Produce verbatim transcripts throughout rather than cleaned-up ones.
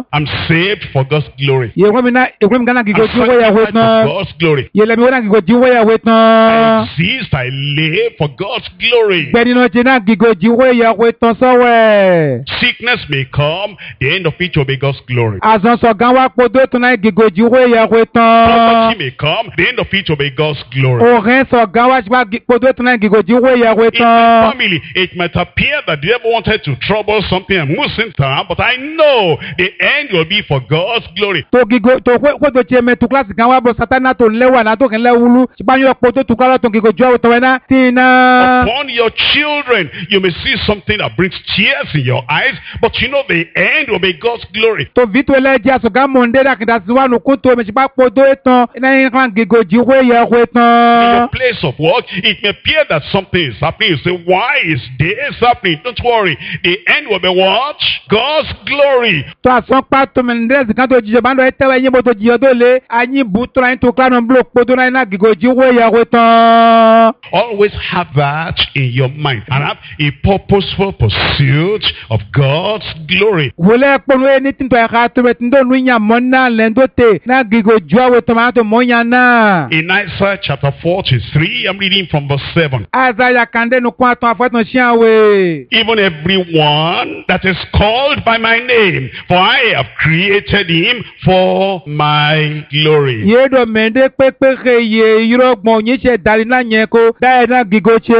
I'm saved for God's glory. Ye kwa mina ye kwa mgana gigo I'm jiwe ya sanctified for wetna. God's glory. Ye lemi wana gigo jiwe ya I wetna. exist, I live for God's glory. Beni no jina gigo jiwe ya wetna sawe. Sickness may come, the end of it will be God's glory. Azan so ganwa podo tuna gigo jiwe ya wetna. Poverty may come, the end of it will be God's glory. Oren so ganwa jiba podo tuna gigo jiwe ya In my wetna. family, it might appear that the devil wanted to trouble something and move things around, but I know the end will be for God's glory. To gigo to kwe kwe to cheme to klasi ganwa bo satana to lewa na to kenle wulu. Chiba nyo podo to kala to gigo jiwe wetna tina. Upon your children, you may see something that brings tears in your eyes, but you know the end will be God's glory. To vitu ele dia so ga monde da kinda siwa no kunto me chiba podo etan na yin kan gigo jiwe ya In your wetna. place of work, it may appear that something is happening. You say, why is this happening? Don't worry. The end will be what? God's glory. To asan pa to mendez kan to jijo bando etewe yin bo to jijo do le anyi butu na to klano block podo na na gigo jiwe ya wetna. Always have that in your mind and have a purposeful pursuit of God's glory. Wole ponu eni tin to ka to bet ndo nunya monna lendo te na gigo jiwa wetna to monya na. In Isaiah chapter forty-three, I'm reading from verse seven. Azaya kande no kwa to afaton shiawe. Even everyone that is called by my name, for I have created him for my glory. Ye do mende pepe ke ye yiro gbon yin se dari na yen ko da na gigo che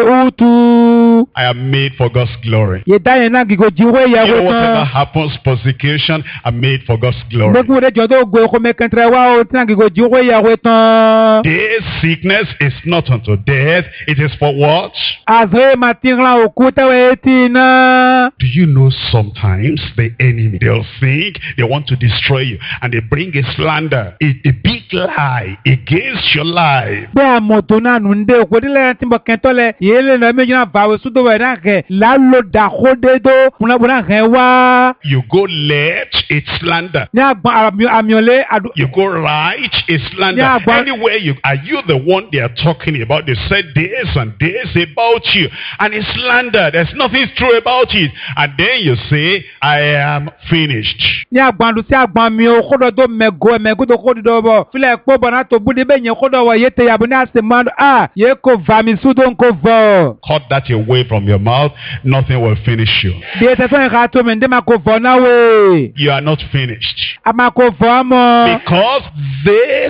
utu. I am made for God's glory. Ye da yen na gigo jiwe ya You know, whatever wetna. happens, persecution, I'm made for God's glory. Gbogbo de jodo gbe ko me kentre wa o tin na gigo jiwe ya wetna. This sickness is not unto death, it is for what? Azre matinla okuta we etina. Do you know sometimes the enemy, they'll think they want to destroy you, and they bring a slander, a, a big lie against your life. Be amoto na nu nde ko dile timbo kentole yele na meju na bawe sudo we na ke la lo da khode do una bona ke wa. You go left, it's slander. Ni agba amiole adu. You go right, it's slander. Yeah, but- Anywhere you are, you the one they are talking about. They said this and this about you, and it's slander. There's nothing true about it. And then you say, I am finished. Ni agbandu si agban mi o kodo do mego mego do kodo do bo file po bona to bude be yen kodo wa yete ya bo ni asemando ah ye ko va mi sudo nko vo Cut that away from your mouth. Nothing will finish you. bi te so ka to me nde ma ko vo na we You are not finished. ama ko vo mo Because this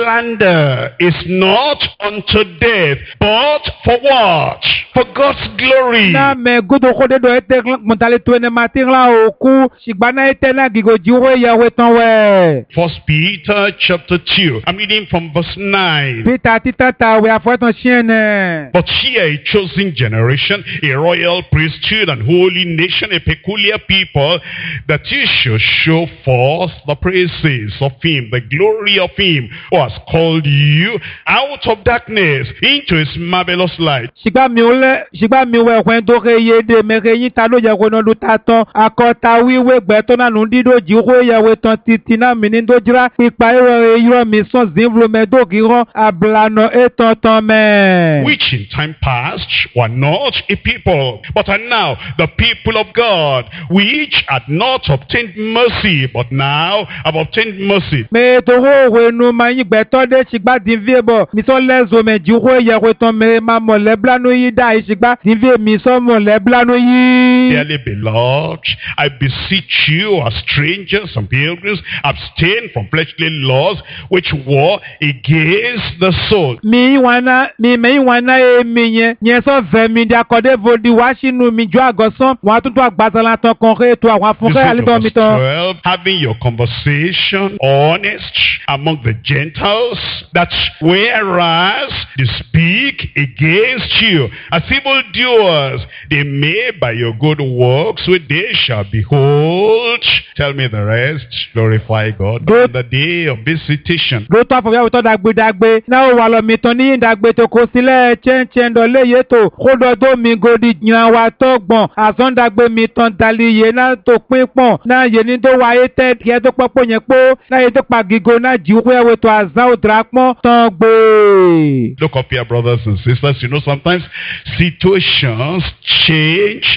slander is not unto death, but for what? For God's glory. na me godo kodo do ete montale to ne matin la o ku sigbana ete na gigo jiwe ya we ton we First Peter chapter two. I'm reading from verse nine. Peter titata we afo ton chiene. But ye are a chosen generation, a royal priesthood, and holy nation, a peculiar people, that ye should show forth the praises of him, the glory of him, who has called you out of darkness into his marvelous light. Sigba mi ole sigba mi we kwen do ke ye de me ke yin ta lo je ko no lu ta ton akota wiwe gbe to na nu dido ji ko ye we ton titi na mi ni do jira pipa ero ero mi son zinvlo me do ki ron ablano eton ton me. Which in time past were not a people, but are now the people of God, which had not obtained mercy, but now have obtained mercy. Me to ho we nu ma yin gbe to de sigba din vie bo mi so lezo me ji ko ye we ton me ma mo le blano yi da sigba din vie mi so mo le blano yi. Dearly beloved, I beseech you as strangers and pilgrims, abstain from fleshly laws which war against the soul. Mi wana mi me wana e mi yen yen so ve mi di akode vodi wa sinu mi jo agosan wa tun to agbazala ton kon re to àwọn fun re ale do mi ton. twelve, having your conversation honest among the Gentiles, that whereas they speak against you as evildoers, they may by your good works which they shall behold. Tell me the rest. Glorify God on the day of visitation. Go to for to dagbe dagbe na o wa lo mi ton ni dagbe to ko sile chen chen do le ye to kodo do mi godi yan wa to gbon asan dagbe mi ton dali ye na to pin pon na ye ni do wa ye te ye to popo yen po na ye to pa gigo na ji we we to azan o drapon ton gbe. Look up here, brothers and sisters. You know, sometimes situations change our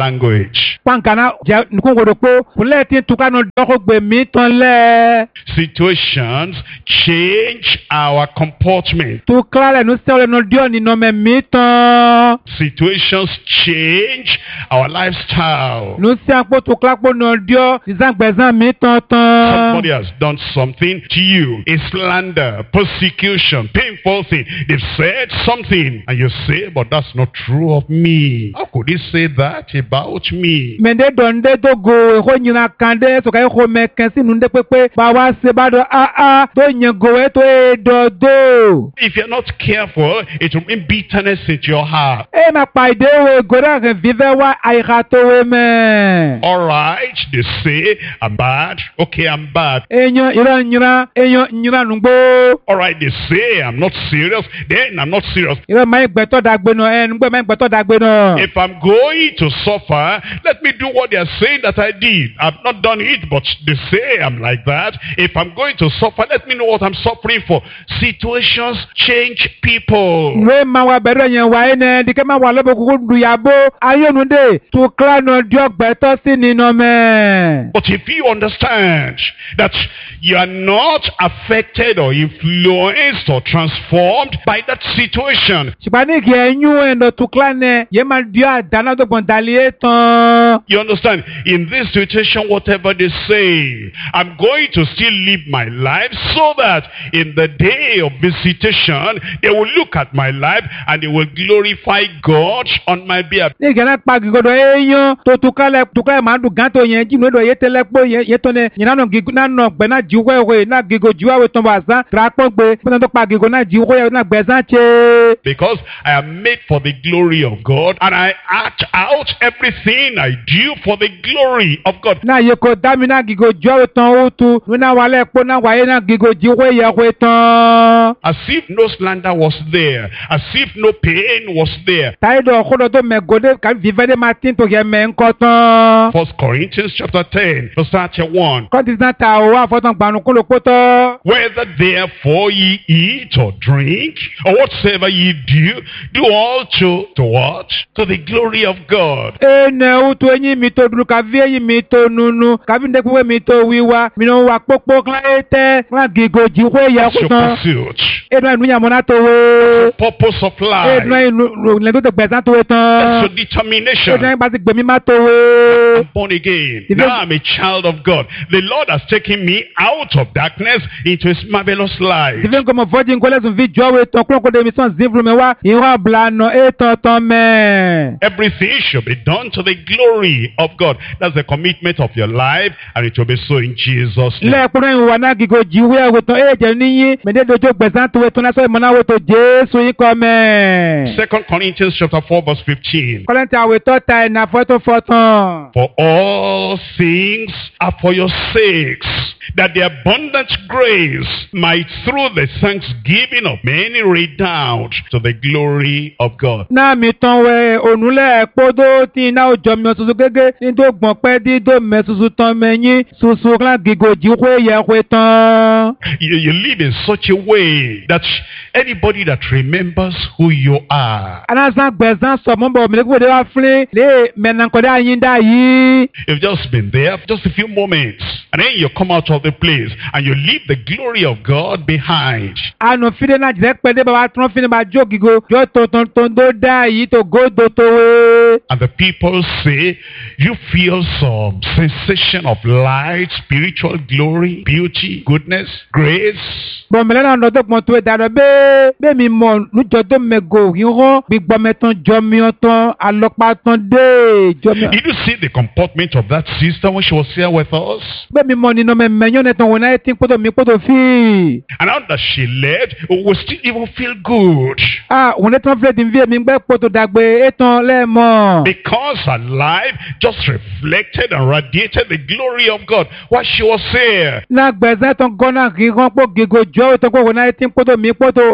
language. Pankana ja nkungodo po kuleti tukano doko gbe mi ton le. Situations change our comportment. Tu klale nu se ole no dio ni no me mi ton. Situations change our lifestyle. Nu se apo tu klapo no dio izan gbezan mi ton ton. Somebody has done something to you. A slander, persecution, painful thing. They've said something and you say, but that's not true of me. How could he say that about me? Mende donde to go ho nyina kande so kai ho meken si nu de pepe ba wa se ba do a a do nyen go e to e do do. If you're not careful, it will bring bitterness into your heart. E ma pa ide we go ra ke vive wa ai ga to we me. All right, they say I'm bad. Okay, I'm bad. Enyo ira nyira enyo nyira nugbo. All right, they say I'm not serious. Then I'm not serious. Ira mai gbeto dagbe no en gbe mai gbeto dagbe no. If I'm going to suffer, let me do what they are saying that I did. I've not done it, but they say I'm like that. If I'm going to suffer, let me know what I'm suffering for. Situations change people. We ma wa bere yen wa ene dike ma wa lobo kuku du yabo ayonu de tu kla no dio gbeto si ni no me. But if you understand that you are not affected or influenced or transformed by that situation, Sipani ki enyu endo tu kla ne ye ma dio adana do bondali eton. you understand, in this situation, whatever they say, I'm going to still live my life so that in the day of visitation, they will look at my life and they will glorify God on my behalf. Ni gana pa gigodo eyan to tu kala tu kala ma du ganto yen ji no do ye telepo ye to ne nyina no gigo na no gbe na ji we we na gigo ju awe ton bazan tra pon gbe pon to pa gigo na ji we na gbezan che. Because I am made for the glory of God and I act out everything I do for the glory of God. Na ye ko dami na gigo ju awe ton o tu na wale po na wa ye na gigo ji we ye we ton. As if no slander was there, as if no pain was there. Taido kodo to me gode kan vivede matin to ye me nkoton. First Corinthians chapter ten, verse thirty-one. Kon dis na ta o afotan gbanu ko lo poto. Whether therefore ye eat or drink, or whatsoever ye do, do all to, to what? To the glory of God. Ene utu enyi mi to dulu ka vie mi to nunu ka bi ndekwe mi to wiwa mi no wa popo kla ete kla gigo ji we ya That's your kutan. pursuit. Enu enu ya mona to we. Purpose of Enu life. enu le to gbezan to we That's tan. your determination. Enu ba ti gbe mi ma to we. I'm born again. If Now you- I'm a child of God. The Lord has taken me out of darkness into His marvelous light. Even comme vodi ngole sun vi jo we ton klon ko de mi son zivru me wa iwa blano e ton ton me. Everything should be done to the glory of God. That's the commitment of your life, and it will be so in Jesus' name. Le kuro yin wa na gigo ji we we ton e je ni yin me de dojo gbezan to we ton na so mo na we to Jesu yin ko me. Second Corinthians chapter four, verse fifteen. Kọ́lẹ́ntì àwẹ̀ tó ta ẹ̀nà fọ́tún fọ́tún. For all things are for your sakes, that the abundant grace might through the thanksgiving of many redound to the glory of God. Náà mi tán wẹ ònúlẹ̀ kpódó tí iná òjò mi ọ̀tútù gégé nídó gbọ̀n pẹ́ dídó mẹ́ tuntun tán mẹ́yìn tuntun kan gígò jíwé yẹ wé tán. You, you live in such a way that anybody that remembers who you are, Aláǹsán gbẹ̀sán sọ mọ́ bọ̀ mílíkù wòde wá fúnlé lé mẹ́nàkọ́dé àyíndá yìí. you've just been there for just a few moments, and then you come out of the place and you leave the glory of God behind. Ànú fídé náà jẹ́ pẹ́ẹ́dé bàbá tún fídé bá jó gígò yóò tó tó tó tó dá yìí tó gódò tó wé. And the people say, you feel some sensation of light, spiritual glory, beauty, goodness, grace. Bọ̀mẹ̀lẹ́ náà lọ́dọ̀ pọ̀ tó ẹ̀dá rẹ̀ bẹ́ẹ̀ bẹ́ẹ̀ mi mọ̀ lójọ́ tó mẹ́gò yíwọ́ gbígbọ́mẹ tán jọmíọ́ tán alọ́pàá tán dé jọmíọ́. Did you see the comportment of that sister when she was here with us? Bẹ́ẹ̀ mi mọ̀ nínú mẹ́mẹ́yọ́ nẹ́tàn wọ̀n náà tí ń pọ́tò mi pọ́tò fí. And now that she left, we still even feel good. Ah, wọ́n nẹ́tàn fílẹ̀ tí ń fi èmi gbẹ́ pọ́tò dàgbé étan lẹ́ẹ̀mọ́. Because her life just reflected and radiated the glory of God while she was here. Náà gbẹ̀sẹ̀ tán gọ́nà kí wọ́n pọ̀ gígò jọ́ ètò pọ̀ wọ́n náà tí ń pọ́tò mi pọ́tò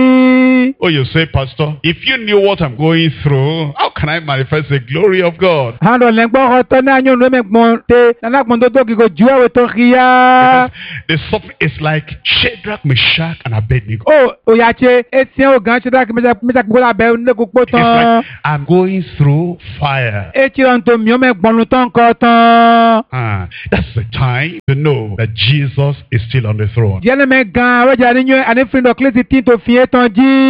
òfin. Oh, you say, Pastor, if you knew what I'm going through, how can I manifest the glory of God? Àwọn ọ̀lẹ́gbọ́n ọ̀tọ́ náà yóò lómi gbọ́n tẹ náà gbọ́n tó tó gígò jọ́ wíyàwó tó kíyà. The suffering is like Shadrach, Meshach, and Abednego. Ó òyàtse etí ẹ̀ ògàn Shadrach, Meshach gbogbo abẹ́ onílẹ̀kùn It's tán. like I'm going through fire. Etí ọ̀ ń tó mi ó mẹ́ gbọ́nù tán kọ́ tán. Ah, that's the time to know that Jesus is still on the throne. Díẹ̀ ní mẹ́ gan ọ̀rọ̀jà níyẹn ànífin dọ̀kílẹ̀sì tí tó fi é tán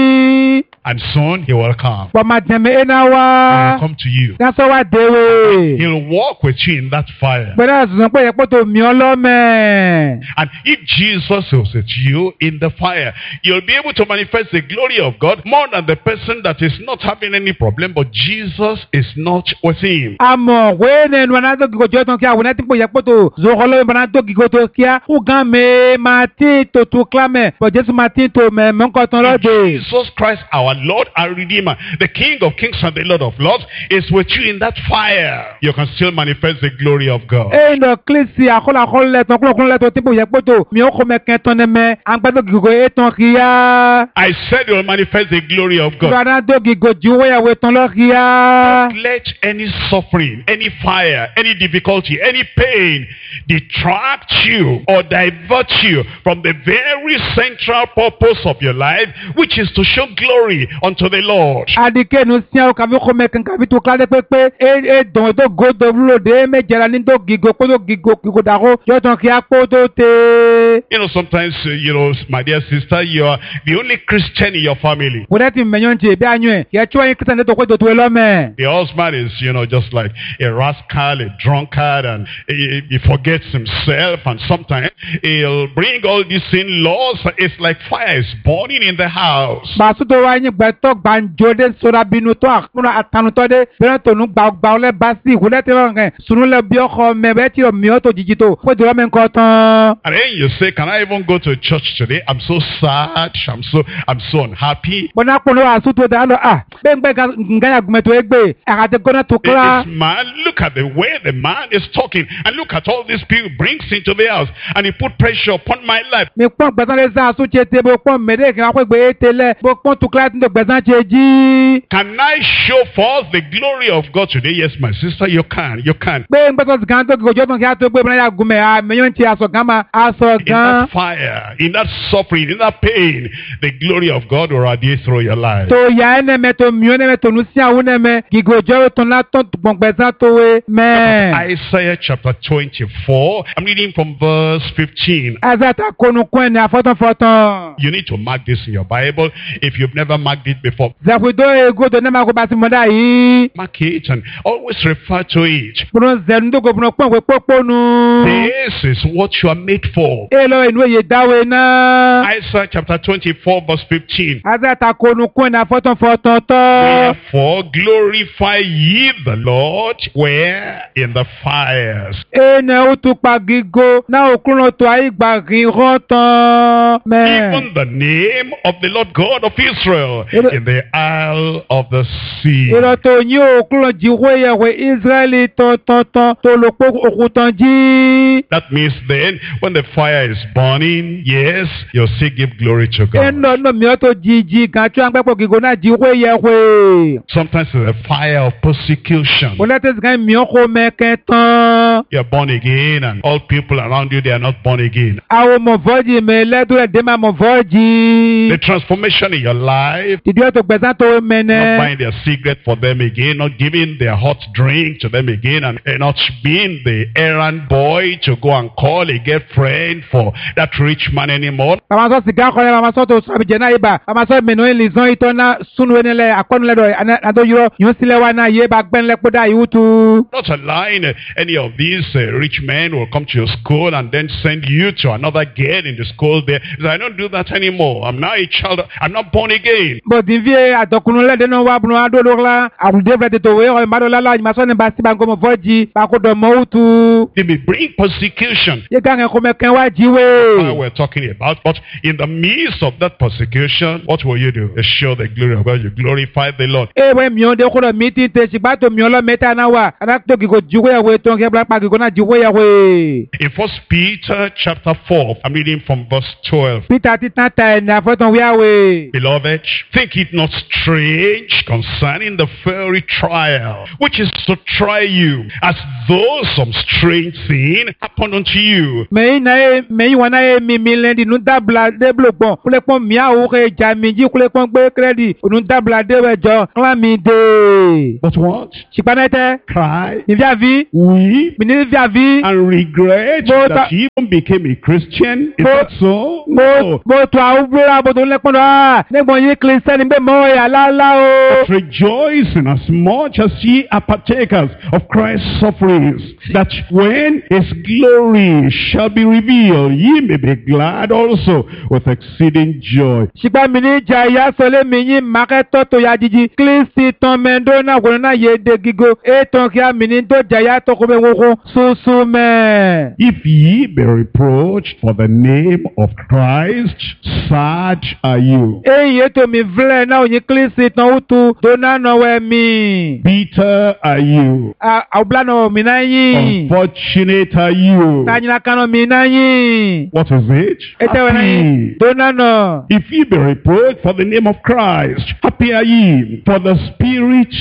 jí. And soon he will come. Bọ̀mà dẹ̀mẹ̀ ẹ̀ náà He wá. will come to you. Dáṣọ wá déwé. He'll walk with you in that fire. Gbẹ̀dẹ̀ àzùzàn pé yẹ pọ́tò mi ọlọ́mẹ̀. And if Jesus is with you in the fire, you'll be able to manifest the glory of God more than the person that is not having any problem, but Jesus is not with him. Àmọ̀ wéé nẹnu ẹ̀ náà tó gígò jọ́ tán kí àwọn ẹ̀ tí kò yẹ pọ́tò zòkò lọ́wọ́ ìbọn náà tó gígò tó kíá. Ó gan mi máa tí tó tó kílámẹ̀. Bọ̀ Jésù máa tí tó mẹ̀ mọ́kàn tán lọ́dẹ̀. Jesus Christ, our Lord, our Redeemer, the King of Kings and the Lord of Lords, is with you in that fire. You can still manifest the glory of God. Ẹ̀ ń dọ̀ kílísì àkọlàkọlẹ̀ lẹ́tọ̀ kúlọ̀kúlọ̀ lẹ́tọ̀ tí kò yẹ pọ́tò mi ó kọ́ mẹ́kẹ́ tán ní mẹ́. Àgbàdo gígò ẹ̀ tán kíá. I said you will manifest the glory of God. Ìgbàdàn tó gígò ju wéyàwó tán lọ́ kíá. Don't let any suffering, any fire, any difficulty, any pain detract you or divert you from the very central purpose of your life, which is to show glory unto the Lord. Adikenu sian o kavi kome kan kavi to klade pepe e e don to go do lo de me jara ni to gigo ko to gigo gigo daro yo ton ki apo to te. You know, sometimes, uh, you know, my dear sister, you are the only Christian in your family. Wona ti menyon je bi anyu e ye chwa yin kristian to ko to to lo me. The husband is, you know, just like a rascal, a drunkard, and he, he forgets himself, and sometimes he'll bring all these sin laws. It's like fire is burning in the house. Ba su to wa yin gbe to gbanjo de sora binu to akuna atanu to de be to nu gba gba ole ba si wole te lo ngan sunu le bi oko me be ti o mi o to jiji to ko de lo me nkan tan. And then you say, can I even go to church today? I'm so sad. I'm so, I'm so unhappy. Bona kono asu to da lo ah be ngbe ga ngaya gume to egbe aga te gona to kra. This man, look at the way the man is talking, and look at all these people brings into the house, and he put pressure upon my life. Mi pon gbesan le za asu che te bo pon mede ke wa pe tele bo pon to kla tin to gbesan che ji. Can I show forth the glory of God today? Yes, my sister, you can. You can. Pe ngbe to gan to go jo ton ki a to pe bana ya gume a meyon ti aso gan ma aso In gan. that fire, in that suffering, in that pain, the glory of God will radiate through your life. To ya ene me to mi one me to nu si awun me gigo jo ton la ton gbon gbesan to we me. Isaiah chapter twenty-four. I'm reading from verse fifteen. Azata konu kwen ni afoton foton. You need to mark this in your Bible if you've never marked it before. Zafudo e go to ne ma ko basi moda yi. Mark it and always refer to it. Bro zen do go bro pon we poponu. This is what you are made for. E lo enu ye dawe na. Isaiah chapter twenty-four verse fifteen. Azata konu kwen ni afoton foton to. Wherefore glorify ye the Lord where in the fires. Ene o tu pa gigo na okuno to ai gba rin rotan. Even the name of the Lord God of Israel in the isle of the sea. Ero to nyi okuno jiwe ye we Israeli to to to to lo po okutan ji. That means then when the fire is burning, yes, you'll still give glory to God. Eno no mi o to jiji gan tu an gbe po gigo na jiwe ye we. Sometimes it's a fire of persecution. Mo lete gan mi o ko me ketan. You're born again and all people around you, they are not born again. Awo mo voji me le do de ma mo voji. The transformation in your life, Ti do to gbesan to not mene. buying their cigarette for them again, not giving their hot drink to them again, and uh, not being the errand boy to go and call a girlfriend for that rich man anymore. Mama so siga ko le mama so to so bi je na iba. Mama so me no ilizon ito na sunu enele akonu le do na do yiro yon sile wa na ye ba gben le poda yutu. Not allowing uh, any of these uh, rich men will come to your school and then send you to another girl in the school there. He said, I don't do that anymore. I'm now a child. I'm not born again. But the vie adokunu le de no wa bunu ado lo la awu de vete to we o ma do la la ma so ne ba si ba ngo mo voji ba ko do mo utu. They may bring persecution. Ye ga ko me ken wa What jiwe. we're talking about. But in the midst of that persecution, what will you do? You show the glory of God. You glorify the Lord. E we mi on de ko do mi ti te si ba to mi lo meta na wa. Ana to gi ko jiwe we to ke bla pa gi ko na jiwe ya we. In First Peter chapter four, I'm reading from verse twelve. Peter ti tan ta ni afoton we we. Beloved, think it not strange concerning the fiery trial, which is to try you, as though some strange thing happened happened unto you. Mei na e mei wana e mi mi lendi nu dabla de blokpon. Kule pon mi a o ke jamiji kule pon gbe credit. Nu dabla de wejo. Kla mi de. But what? Chipanete. Cry, Mi via vi. weep, Mi ni via vi. and regret But- that you even became a Christian? Is But- that so? Mo No. mo to a ubra bo to lepon ah. Negbon yi Christian be mo ya la la o. Rejoice in as much as ye are partakers of Christ's sufferings, that when his glory shall be revealed, ye may be glad also with exceeding joy. Shipa mi ni jaya sole mi yin maketo to ya jiji. Kristi ton mendo na wono na ye de gigo. E ton kia mi ni do jaya to kome woko susu me. If ye be reproached for the name of Christ, sad are you. E ye to mi vle na onyi Kristi ton utu do na no we mi. Bitter are you. A obla no mi na yin. Unfortunate are you. Na nyina kano mi na yin. What is it? Ete we na yin. Happy. Do na no. If ye be reproached for the name of Christ, happy are ye, for the Spirit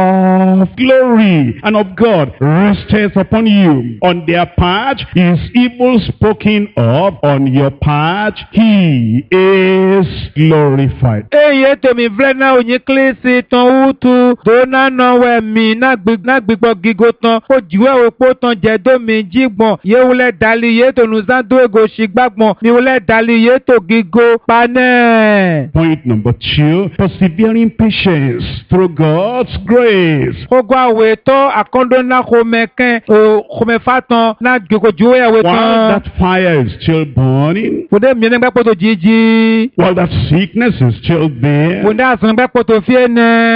of glory and of God resteth upon you. On their part is evil spoken of, on your part he is glorified. E ye to mi vle na onyi Kristi ton utu do na no we mi na gbi na gbigbo gigo ton. O jiwe opo ton je do mi jigbon. Ye wule dali ye to nu zan do ego shigbagbon. Mi wule dali ye to gigo pane. Point number two, persevering patience through God's grace. Kogo awe to akondo na komeken o komefatan na gigo juwe awe While ton. that fire is still burning, Funde mi ne gbe poto jiji. while that sickness is still there, Funde asan gbe poto fie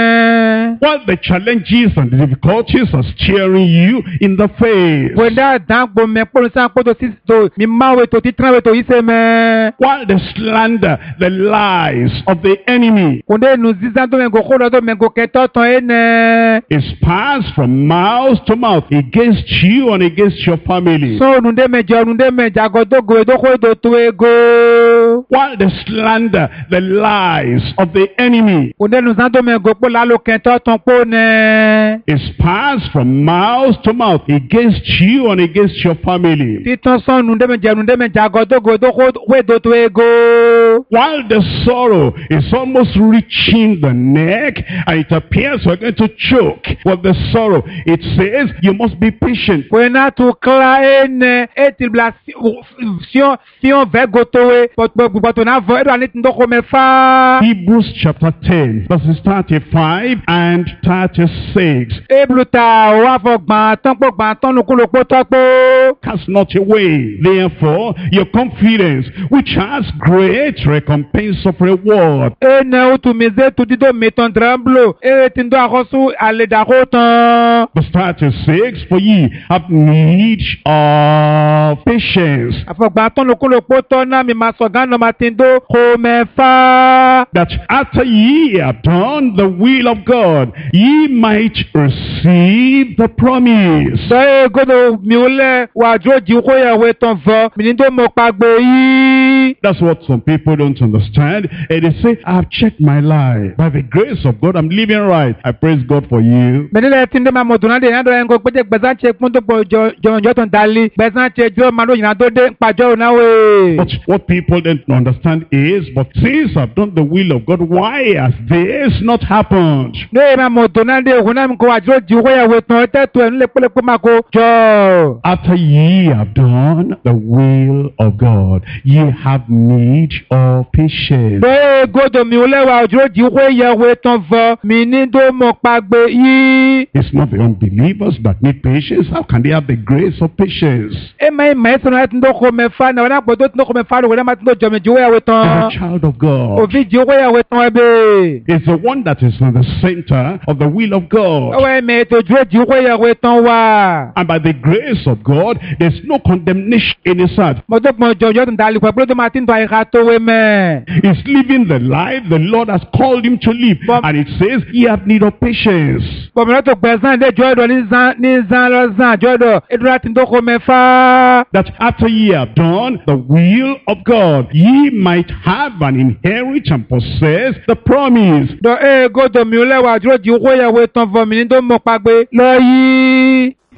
ne. while the challenges and the difficulties are staring you in the face, Funde adan gbo me polo san poto sisto mi mawe to titran we to ise me. while the slander, the lies of the enemy Funde nu zizan to mengo kodo to mengo keto ton ene. is passed from mouth to mouth against you and against your family, So nu de me jo nu de me jago do go do ko do to ego. while the slander, the lies of the enemy Funde nu zan to mengo po lalo keto ton po ne. is passed from mouth to mouth against you and against your family, Titan son nu de me je nu de me jago do go do ko we do to ego. while the sorrow is almost reaching the neck and it appears we're going to choke with the sorrow, it says you must be patient. Wena tu kla ene etil bla sion sion ve gotowe but but na vo edo anit ndo ko me fa. Hebrews chapter ten, verses thirty-five and thirty-six. Ebluta wa fo gban tan po gban tan nu kulo po to po. Cast not away, therefore, your confidence, which has great recompense of reward. Ene utu mize tu dido meton tremblo e tindo akosu ale da hotan. Verse thirty-six, for ye have need of patience, Afo gban tan nu kulo po to na mi ma so gan no ma tindo ko me fa. that after ye have done the will of God, ye might receive the promise. So e godo mi ole wa joji ko ya we ton vo mi ndo mo pagbe yi. That's what some people don't understand. And they say, I've checked my life. By the grace of God, I'm living right. I praise God for you. Menile tinde ma moduna de ndo engo peje gbezan che punto po jo jo ton dali gbezan che jo ma lo yin do de pajo na we. But what people don't understand is, but since I've done the will of God, why has this not happened? Ne ma moduna de huna mi ko wa jo ji ko ya we ton te to en le pele ko ma ko jo. After ye have done the will of God, ye have need of patience. Be godo mi ole wa jo ji ko ya we ton vo mi ni do mo pagbe yi. It's not the unbelievers that need patience. How can they have the grace of patience? E mai mai so na ndo ko me fa na na gbodo ndo ko me fa lo na ma ndo jo me ji we ya we The ton. child of O God vi ji ko ya we ton ebe. is the one that is in the center of the will of God. Owe me to jo ji ko ya we ton wa. And by the grace of God, there's no condemnation in his heart. Mo to pon jo jo ton dali ko do ma tin to ai ka to we me. He's living the life the Lord has called him to live. But- And it says, ye have need of patience. Bo me to gbezan de jo do ni zan ni zan lo zan jo do edura tin do ko me fa. That after ye have done the will of God, ye might have and inherit and possess the promise. Do e go do mi ole wa jo ji ko ya we ton vo mi ni do mo pagbe lo yi.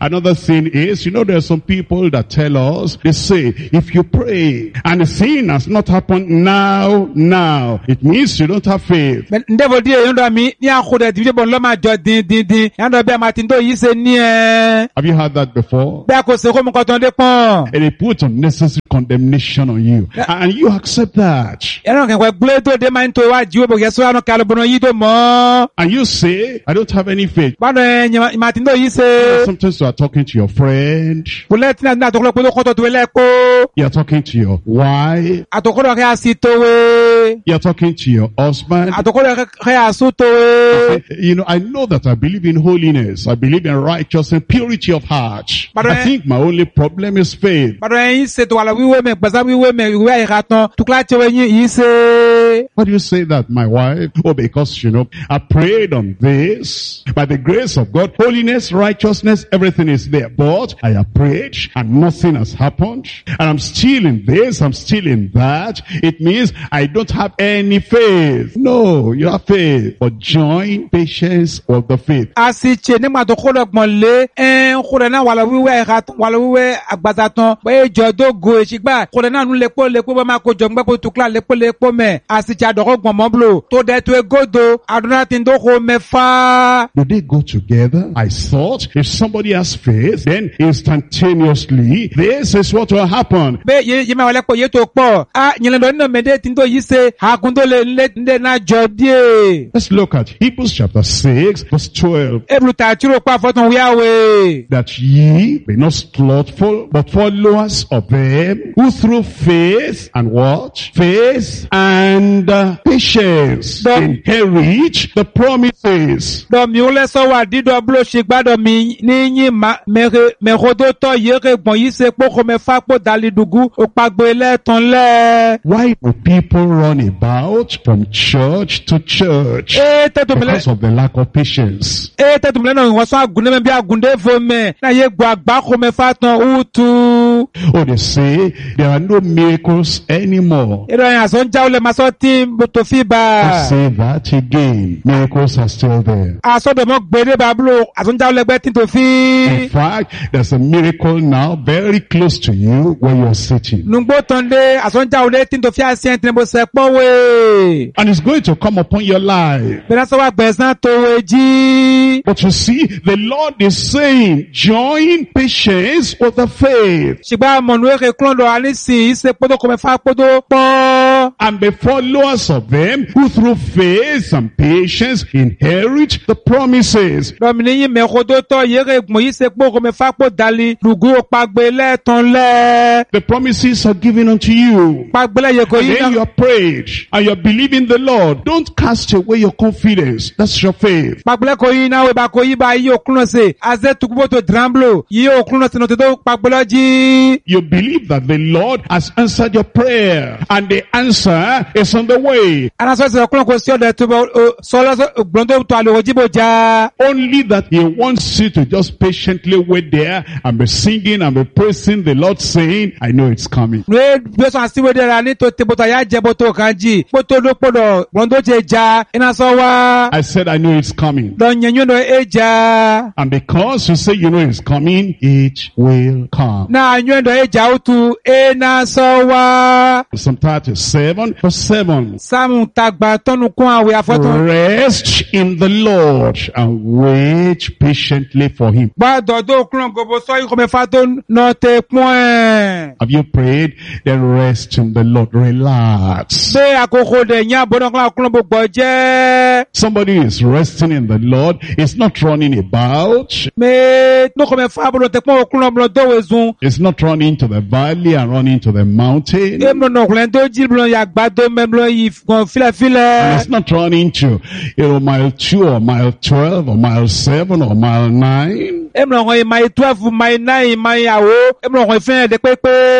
Another thing is, you know, there are some people that tell us, they say, if you pray and the sin has not happened now, now, it means you don't have faith. Ndevo die yondo mi ni akode divide bon loma jo din din din yando be matin do yi se ni eh. Have you heard that before? Be ko se ko mo ko ton de pon. And they put unnecessary condemnation on you. And you accept that. Yano kan ko gle to de man to wa jiwo bo yeso ano kalo bono yi do mo. And you say, I don't have any faith. Ba do matin do yi se. Sometimes you are talking to your friend. Bullet na na to ko ko to le ko. You are talking to your wife. Atokoro ke asito we. You are talking to your husband. Atokoro ke asuto we. You know, I know that I believe in holiness. I believe in righteousness and purity of heart. But I think my only problem is faith. But I say to all we women, but we women we are raton to clutch when you say. Why do you say that, my wife? Oh, because you know I prayed on this by the grace of God, holiness, righteousness, everything is there. But I have prayed and nothing has happened, and I'm still in this, I'm still in that. It means I don't have any faith. No, you have faith, but join patience of the faith. Asiche ne ma to ko lo gbon le en ko na wala wiwe raton wala wiwe agbazaton be jodo go esigba ko na nu lepo lepo ba ma ko jo ngba ko tukla lepo lepo me asiche adoro gbon mo blo to de to egodo aduna tin do ko mefa. Do they go together? I thought if somebody has faith, then instantaneously this is what will happen. Be ye ye ma wala ko ye to po a nyele do no me de tin do yi se hakundo le le na jodie. Let's look at Hebrews chapter six verse twelve. Ebru ta chiro pa foton wi awe. That ye be not slothful, but followers of them who through faith and what? Faith and uh, patience the, inherit the promises. Do mi ole so wa di do blo se gbado mi ni yin ma me me rodo to ye re gbon yi se po ko me fa po dalidugu o pagbo le ton le. Why do people run about from church to church? E te to because of the lack of patience. E te to me no won so agunde me bi agunde fo me na ye gbo agba ko me fa ton utu. Oh, they say there are no miracles anymore. E do yan so nja ole ma so tin to fi ba. I say that again. Miracles are still there. Aso do mo gbere ba blo aso nja ole gbe tin to fi. In fact, there's a miracle now very close to you where you're sitting. Nungbo tonde aso nja ole tin to fi asien tin bo se pon we. And it's going to come upon your life. Be na so wa gbesan to we ji. But you see, the Lord is saying, join patience with the faith. Shigba monwe ke klondo alisi se podo ko me fa podo po. And be followers of them who through faith and patience inherit the promises. Domini me rodo to yere mo yi se po ko me fa po dali lugu o pagbe le ton le. The promises are given unto you. Pagbe le ye ko yi. Then you are prayed and you are believing the Lord. Don't cast away your confidence. That's your faith. Pagbe le ko yi na we ba ko yi ba yi okun se aze tukubo to dramblo yi okun se no to pagbe lo ji. You believe that the Lord has answered your prayer and the answer is on the way. Ana so se okun ko si o de to so lo so gbonto to alo jibo ja. Only that he wants you to just patiently wait there and be singing and be praising the Lord, saying, I know it's coming. We be so asi we there ni to te bota ya je boto kanji boto do podo gbonto je ja ina so wa. I said, I know it's coming. Don nyenyo no eja. And because you say you know it's coming, it will come. Na nyenyo eja utu e na so wa. Psalm thirty-seven verse seven. Samu tagba tonu kun awe afoton. Rest in the Lord and wait patiently for him. Ba dodo klon gobo so yi ko me fa to no te point. Have you prayed? Then rest in the Lord. Relax. Be akoko de nya bodon klon bo gbo je. Somebody is resting in the Lord. It's not running about. Me no ko me fa bo te pon klon blo do wezun. It's not running to the valley and running to the mountain. E mo no klen do ji blo ya gbado me blo yi gon file file. And it's not running to, you know, mile two or mile twelve or mile seven or mile nine. E mo no mile twelve, mile nine, mile awo. E mo no fin de pepe.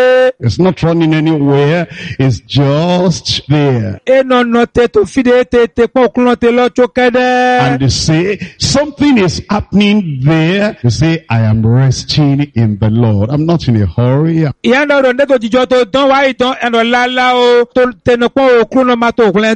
It's not running anywhere. It's just there. Eno no te to fide te te po kuno te lo chokede. And they say, something is happening there. You say, I am resting in the Lord. I'm not in a hurry. Iyando ro ndeto jijo to don wa iton eno lala o to te no po okuno ma to kulen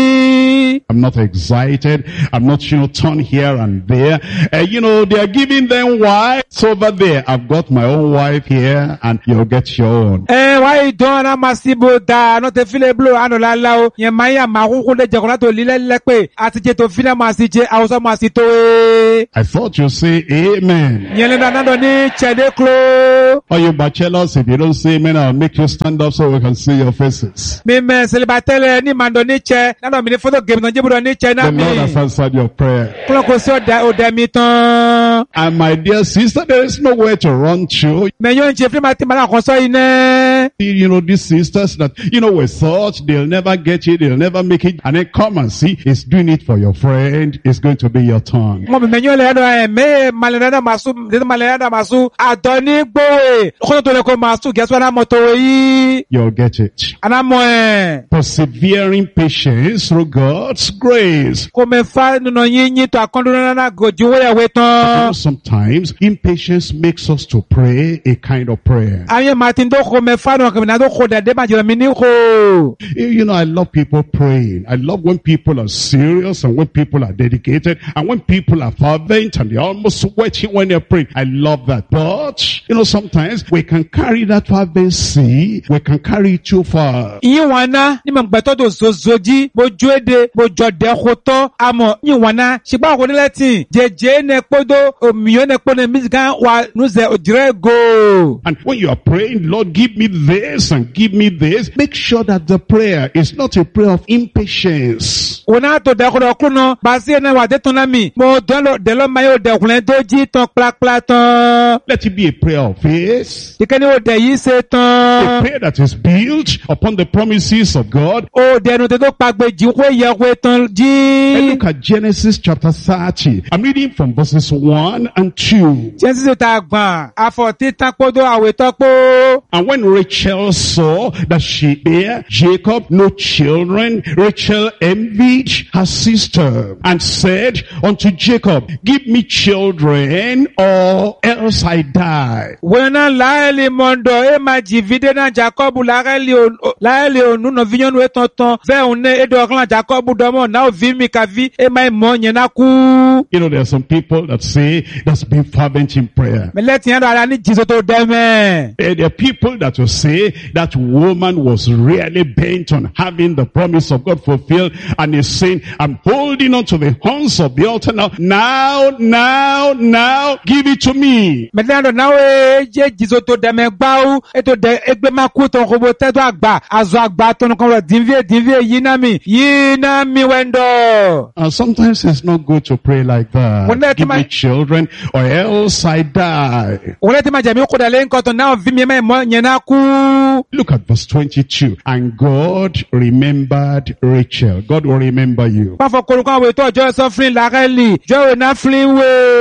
doji. I'm not excited. I'm not, you know, turn here and there. Uh, you know, they are giving them wives over there. I've got my own wife here and you'll get your own. Eh, wa iton na masibo da no te file blo ano lala o. Yen maya ma kuku de jekona to lile lepe. Ati je to file masije auso masito e. I thought you'd say amen. Yen le na do ni chede klo. Or you bachelors, if you don't say amen, I'll make you stand up so we can see your faces. Mi me celibatele ni mando ni che. Na do mi ni photo game no jibu do ni che na The mi. Lord has answered your prayer. Klo ko so da o da mi ton. And my dear sister, there is nowhere to run to. Me yo nche fli mati mala kon so ine. You know, these sisters that, you know, we thought they'll never get it, they'll never make it. And then come and see, he's doing it for your friend. It's going to be your turn. Mo me yo le do e me malena masu, de malena masu adoni gbowe. Ko to le ko masu geso na moto yi. You'll get it. Ana mo e. Persevering patience through God's grace. Ko me fa no yin yin to akondo na na goju we we You know, ton. sometimes impatience makes us to pray a kind of prayer. Aye Martin do ko me fa no ko na do ko de de ma jira mi ni ko. You know, I love people praying. I love when people are serious and when people are dedicated and when people are fervent and they're almost sweating when they're praying. I love that. But, you know, sometimes we can carry that fervency, we can carry it too far. Yin wana ni mo gbe to do zozoji bo joede bo jode ko to amo yin wana sigba ko ni letin jeje ne podo omiyo ne pone mizgan wa nuze ojirego. And when you are praying, Lord, give me this and give me this, make sure that the prayer is not a prayer of impatience. Ona to de ko do kuno ba si na wa de ton na mi mo don lo de lo mayo de kulen doji ton plak plak ton. Let it be a prayer of faith, Ikeni o de yi se a ton. prayer that is built upon the promises of God. O de nu te to pagbe ji ko ye ko ton And ji. look at Genesis chapter thirty. I'm reading from verses one and two. Genesis ta gban afo ti tan podo awe to po. And when Rachel saw that she bare Jacob no children, Rachel envied her sister and said unto Jacob, give me children or else I die. Wena laeli mondo e ma jivide na Jacob laeli on laeli onu no vinyon we tonton ve one e do kan Jacob do mo na o vi mi ka vi e ma mo yen na ku. You know, there are some people that say that's been fervent in prayer. Me let yan ara ni jiso to deme. Eh, There are people that will say that woman was really bent on having the promise of God fulfilled and is saying, I'm holding on to the horns of the altar now, now, now, now, give it to me. Me let na we je jiso to deme gba u e to de egbe ma ku ton ko bo te do agba azo agba ton ko ro dinvie dinvie yi na mi yi na mi wendo. And sometimes it's not good to pray like that. When that Give me my- children or else I die. Wona ti ma jami ko da le nkan ton na o vi mi ma mo yen na ku. Look at verse twenty-two. And God remembered Rachel. God will remember you. Pa fo ko ko we to jo suffering la reli jo we na flin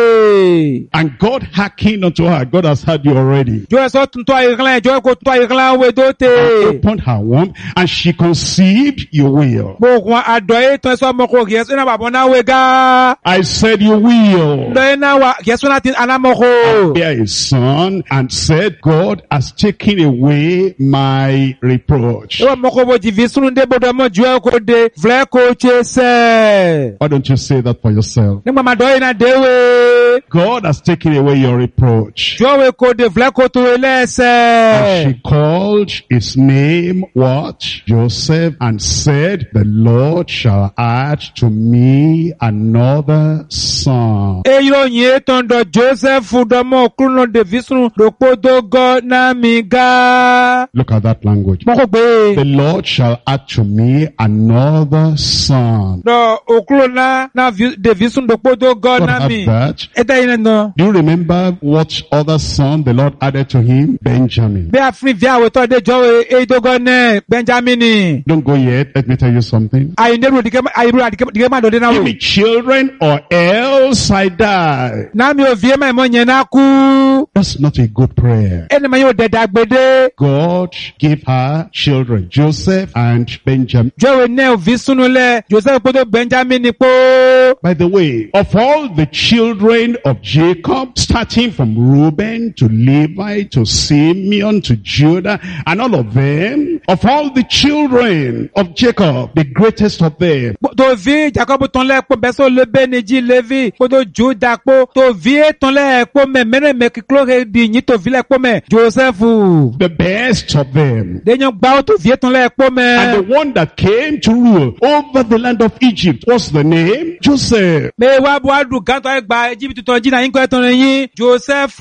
we. And God hearkened unto her. God has heard you already. Jo so tun to iran jo ko to iran we do And te. opened her womb and she conceived, you will. Bo kwa ado e to so mo ko yesu na babo na we ga. I said you will. Do na wa yesu na tin anamo ko. Bear a son and said, God has taken away my reproach. E wa mo ko bo di visunu de bo do mo jo ko de vle ko che se. Why don't you say that for yourself? Ni ma do e na de we. God has taken away your reproach. Jo we ko de vle ko to ele And se. she called his name what? Joseph, and said, the Lord shall add to me another son. E yo yin ton do Joseph do mo kuno de visunu do po do go na mi ga. Look at that language. Mo ko gbe. The Lord shall add to me another son. Do okulo na na vi- de visun do po do go God na had mi. that. E da yin no. Do you remember what other son the Lord added to him? Benjamin. Be afrin vi awe to de jo e do go ne Benjamin. Don't go yet. Let me tell you something. Ayi ne ru dike ayi ru dike dike ma do de na Give wo. me children or else I die. Na mi o vie ma mo yen na ku. That's not a good prayer. ẹni máa yóò dẹ̀dẹ̀ àgbèdè. God gave her children, Joseph and Benjamin. jọ́wọ́ ní òfin súnulẹ̀ Joseph kótó Benjamin pò. By the way, of all the children of Jacob, starting from Reuben to Levi to Simeon to Judah and all of them, of all the children of Jacob, the greatest of them, tó vi Jacob tán lẹ́ pò bẹ́sọ̀ lébé ní jí Levi kótó Judah pò tó vi tán lẹ́ pò mẹ́ mẹ́rin mẹ́ kíkúrò di yín tó vi lẹ́ pò mẹ́ Joseph. the best of them. Dènyàn gbà tó vi tán lẹ́ pò mẹ́. And the one that came to rule over the land of Egypt, what's the name? Joseph. mẹ wá bọ́ àdùn gàtọ̀ ẹgbà Egypt tó jìnnà yín kọ́ ẹ̀tọ́ rẹ̀ yín Joseph.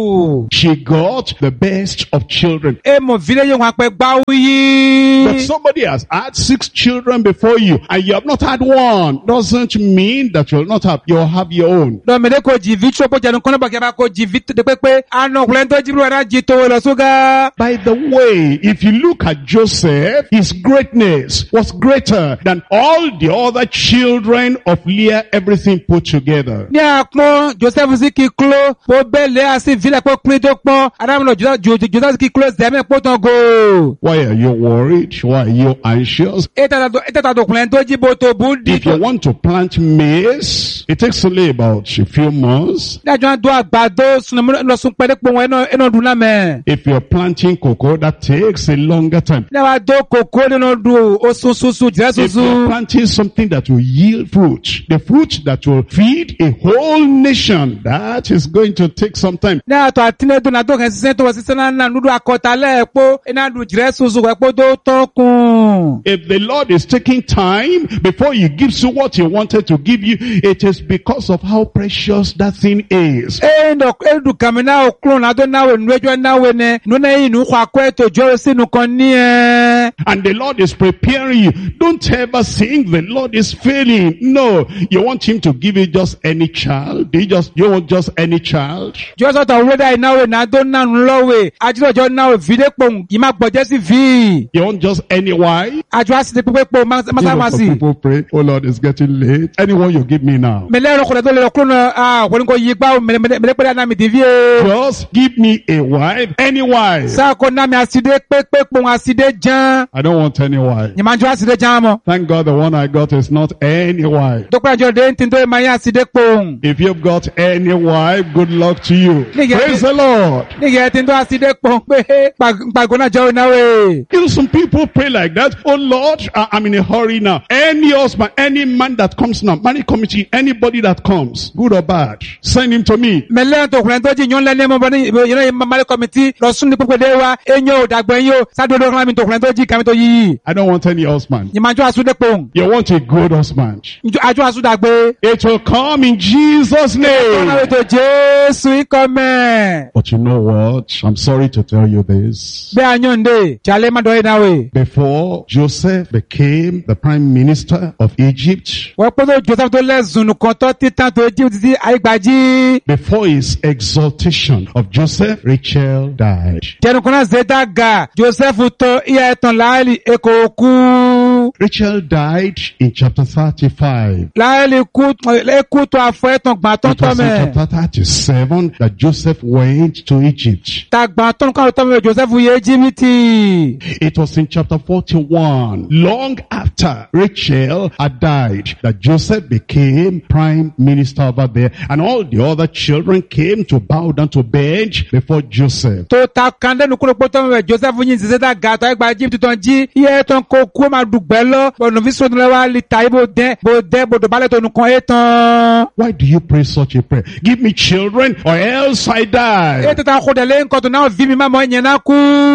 She got the best of children. ẹ mọ̀ fílẹ̀ yẹn wọn pẹ́ gbáwó yìí. But somebody has had six children before you and you have not had one. Doesn't mean that you'll not have, you'll have your own. dọ̀mẹ̀dẹ́ kò jì vi tó bọ́jà ní kọ́nà bàkẹ́ bá kò jì vi tó pépé àná ọkùnrin tó jìbìrì wàrà jì tó lọ sóga. By the way, if you look at Joseph, his greatness was greater than all the other children of Leah, everything put together. ní àpọ́n Joseph sì kí kúló bó bẹ́ẹ̀ lé àti fílẹ̀ pé kúrin tó pọ́n adámọ̀nà Joseph sì kí kúló zẹ́mẹ̀ pọ́ tán go. Why are you worried? Why are you anxious? ètò àdókùnrin tó jí bó tó bú dì. If you want to plant maize, it takes only about a few months. dájọ́ àdó àgbàdo lọ́sùn pẹ́ẹ́dẹ́ pọ̀ wọn ẹnu ọdún náà mẹ́. If you're planting cocoa, that takes a longer time. lẹ́wà àdó kòkó nínú ọdún oṣù ṣoṣù jẹ́ If ṣoṣù. you're planting something that will yield fruit, the fruit that will feed a whole nation, that is going to take some time. ní àtọ̀ àtìlẹ́dùn náà tó kẹ́ sísẹ́ tó wọ́n sísẹ́ náà náà nínú àkọ́tálẹ̀ ẹ̀pọ̀ iná dùn jẹ́ ṣoṣù ẹ̀pọ̀ tó tán kùn. If the Lord is taking time before He gives you what He wanted to give you, it is because of how precious that thing is. Endo edu kamina okro na do nawe nwejo nawe ne nuna inu kwa kweto joro sinu konie. And the Lord is preparing you. Don't ever think the Lord is failing. No, you want Him to give you just any child. Do you just you want just any child? Joso ta weda nawe na do na nlowe. Ajiro jo nawe vide pong ima gbojesi vi. You want just any wife? Ajo asi de pepe po masa masi. People pray, oh Lord, it's getting late. Anyone you give me now. Mele ro kole do le okro na ah ko ko yipa mele mele pe na mi divie. Just give me a wife, any wife. Sa ko na mi aside pepe pong aside jan. I don't want any wife. Ni manjo aside jan mo. Thank God the one I got is not any wife. Dokpa jo de ntin to ma ya aside pong. If you've got any wife, good luck to you. Nigga, Praise the Lord. Nigga tin do aside pong pe pa gona jo na we. You know, some people pray like that. Oh Lord, I- I'm in a hurry now. Any husband, any man that comes now, marriage committee, anybody that comes, good or bad, send him to me. Mele to kwen to ji nyon le ne mo bani you know mama committee lo sun ni pepe de wa enyo dagbe yo sa do do kan mi to kwen to ji kan mi to yi. I don't want any husband. Ni manjo asu de pong. You want a good husband. Njo ajo asu dagbe. It will come in Jesus' Na name. to Jesu ikome. But you know what? I'm sorry to tell you this. Be anyon de chale ma do na we. Before Joseph became the prime minister of Egypt, Wo pe to Joseph to le zunu kan to titan to Egypt ti aigbaji. before his exaltation of Joseph, Rachel died. Jenu kona zeta ga Joseph to iya etan laali eko ku. Rachel died in chapter thirty-five. Laali ku eku to afo etan gba ton It to was in me. chapter thirty-seven that Joseph went to Egypt. Ta gba ton kan to me Joseph ye jimiti. It was in chapter forty-one, long after Rachel had died, that Joseph became prime minister over there, and all the other children came to bow down to beg before Joseph. To ta kande nu kuro poto me Joseph yin se ta ga to egba Egypt ton ji iye ton ko ku ma dugbe lo bo no vi so le wa li ta ibo den bo de bo do bale to nu kan etan. Why do you pray such a prayer? Give me children or else I E die. te ta ko de le nkan to na vi mi ma mo yen na ku.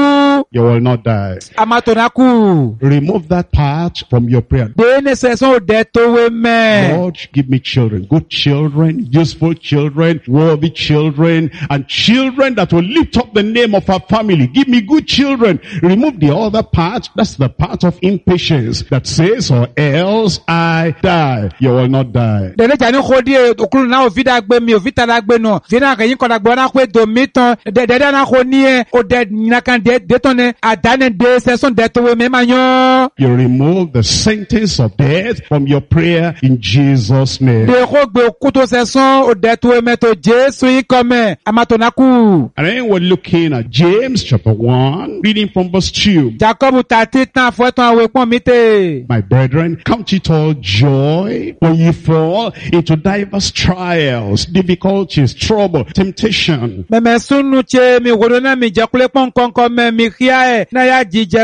You will not die. Ama to na ku. Remove that part from your prayer. De ne se so de to we me. Lord, give me children, good children, useful children, worthy children, and children that will lift up the name of our family. Give me good children. Remove the other part. That's the part of impatience. sentence that says, or else I die. You will not die. Dede jani khodi okulu na ovida gbe mi ovita la gbe no. Vina ke yin koda gbe na kwe do miton. Dede na khoni e o de na kan de detone adane de se son de to me manyo. You remove the sentence of death from your prayer in Jesus' name. De ko gbe okuto se son o de to me to Jesu yi come amatonaku. And then we're looking at James chapter one, reading from verse two. Jacob tati tan fo ton awe pon mi te. My brethren, count it all joy when you fall into diverse trials, difficulties, trouble, temptation. Me me sunu che mi wodo na mi je kule pon konko me mi kia e na ya jije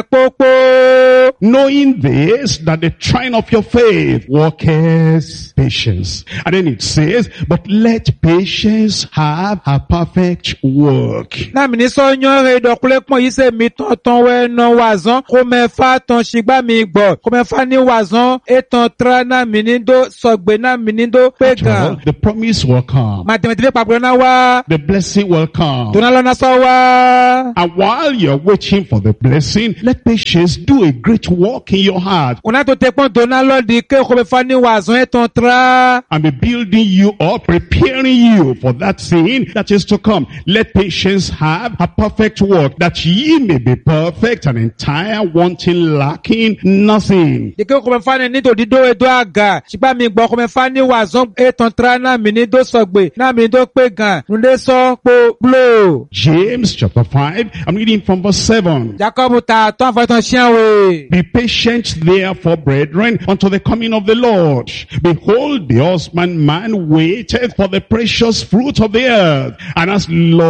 popo. Knowing this, that the trying of your faith worketh patience. And then it says, but let patience have a perfect work. Na mi ni so yan re do kule pon yi se mi ton ton we no wazan ko me fa ton shigba mi gbo ko me fa ni wazan e ton tra na mi ni do sogbe na mi ni do pe gan. The promise will come. Ma te me te pa na wa. The blessing will come. To na lo na so wa. And while you're waiting for the blessing, let patience do a great work in your heart. Una to te pon do na lo di ke ko me fa ni wazan e ton tra. And be building you up, preparing you for that thing that is to come. Let patience have a perfect work, that ye may be perfect and entire, wanting, lacking nothing. Di ke ko me fa ni to di do e do aga. Shigba mi gbo ko me fa ni wazan e ton tra na mi ni do sogbe na mi do pe gan. Nu de so po blow. James chapter five, I'm reading from verse seven. Jacob ta ton fo ton chien we. Be patient therefore, brethren, unto the coming of the Lord. Behold, the husbandman waiteth for the precious fruit of the earth, and has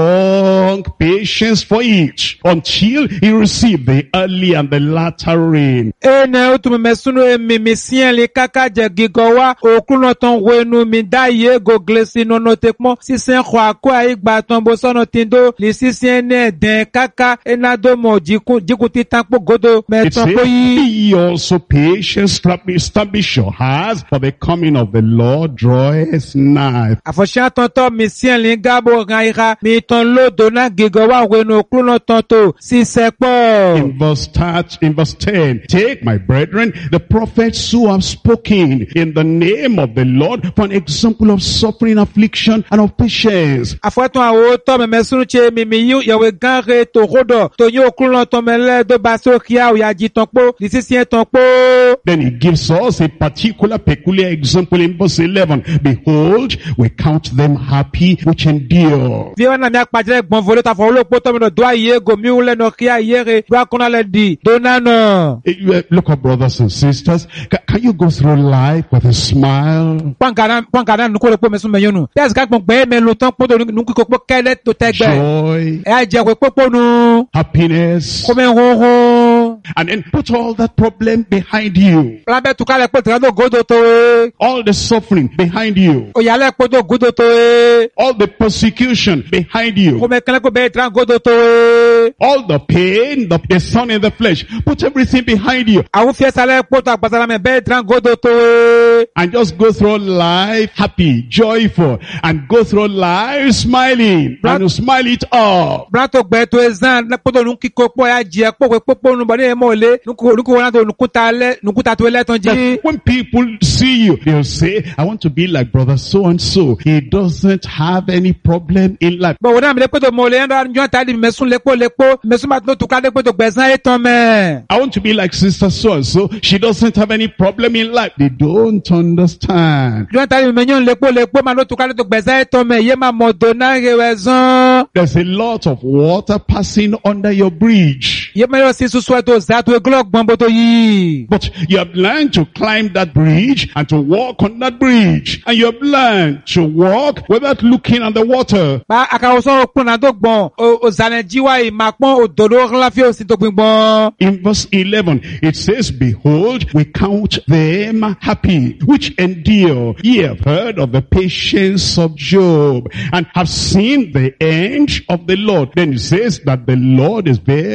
long patience for it, until he receive the early and the latter rain. Ene utu me sunu e mi mi sien li kaka je gigowa okuno ton wenu mi da ye go glesi no no tekmo si sen kwa kwa igba ton bo sono tindo li si sien ne den kaka enado mo jiku jiku titan po godo me It ton po says, yi. be ye also patient, establish your hearts, for the coming of the Lord draweth nigh. Afosha tonto mi sien li gabo gaira mi ton lo do na gigowa wenu okuno tonto si sepo. In verse thirty, in verse ten, take, my brethren, the prophets who have spoken in the name of the Lord for an example of suffering, affliction, and of patience. Afoton awo to me mesunu che mi mi yu yewe ganre to rodo to yo okuno to mele do baso kia o ya ji ton po li si sien ton po. Then he gives us a particular, peculiar example in verse eleven. Behold, we count them happy which endure. Vi wana mi akpajere gbon volo ta fo lo po to me no do aye go mi ule no kia yere do akona le di do na no. Eh, Look up, brothers and sisters. Ca- Can you go through life with a smile? Pankana pankana nu ko le po me sun me yonu. Yes ka gbon gbe me lo tan po do nu ko po kele to tegbe. Joy, E a je ko popo nu. happiness, Ko me ho ho. and then put all that problem behind you. Plabe tu ka le po tra do godo to e. All the suffering behind you. O ya le po do godo to e. All the persecution behind Ko you. me kele ko be tra godo to e. All the pain, the, the sun in the flesh. Put everything behind you. Awu fie sale po to agbasara me be tra godo to e. And just go through life happy, joyful, and go through life smiling. And you smile it up. Brato gbe to ezan le po do nu kiko po ya je po ko popo nu bo ni mo le nu ko nu ko na to nu kuta le nu kuta to le ton ji. That when people see you, they'll say, I want to be like brother so and so. He doesn't have any problem in life. Bo wona mi le po to mo le nda njo ta di mesun le po le po mesun ma to to ka le po to gbezan e ton me. I want to be like sister so and so. She doesn't have any problem in life. They don't understand. Njo ta di me nyon le po le po ma lo to ka le to gbezan e ton me ye ma mo do na rewezon. There's a lot of water passing under your bridge. Ye me yo si su so to za to glok bon bo to yi. But you have learned to climb that bridge and to walk on that bridge. And you have learned to walk without looking at the water. Ba aka so pon na do gbon o o zane jiwa i ma pon o do do la fi o si to gbin gbon. In verse eleven, it says, behold, we count them happy, which endure. Ye have heard of the patience of Job, and have seen the end of the Lord. Then it says that the Lord is very patient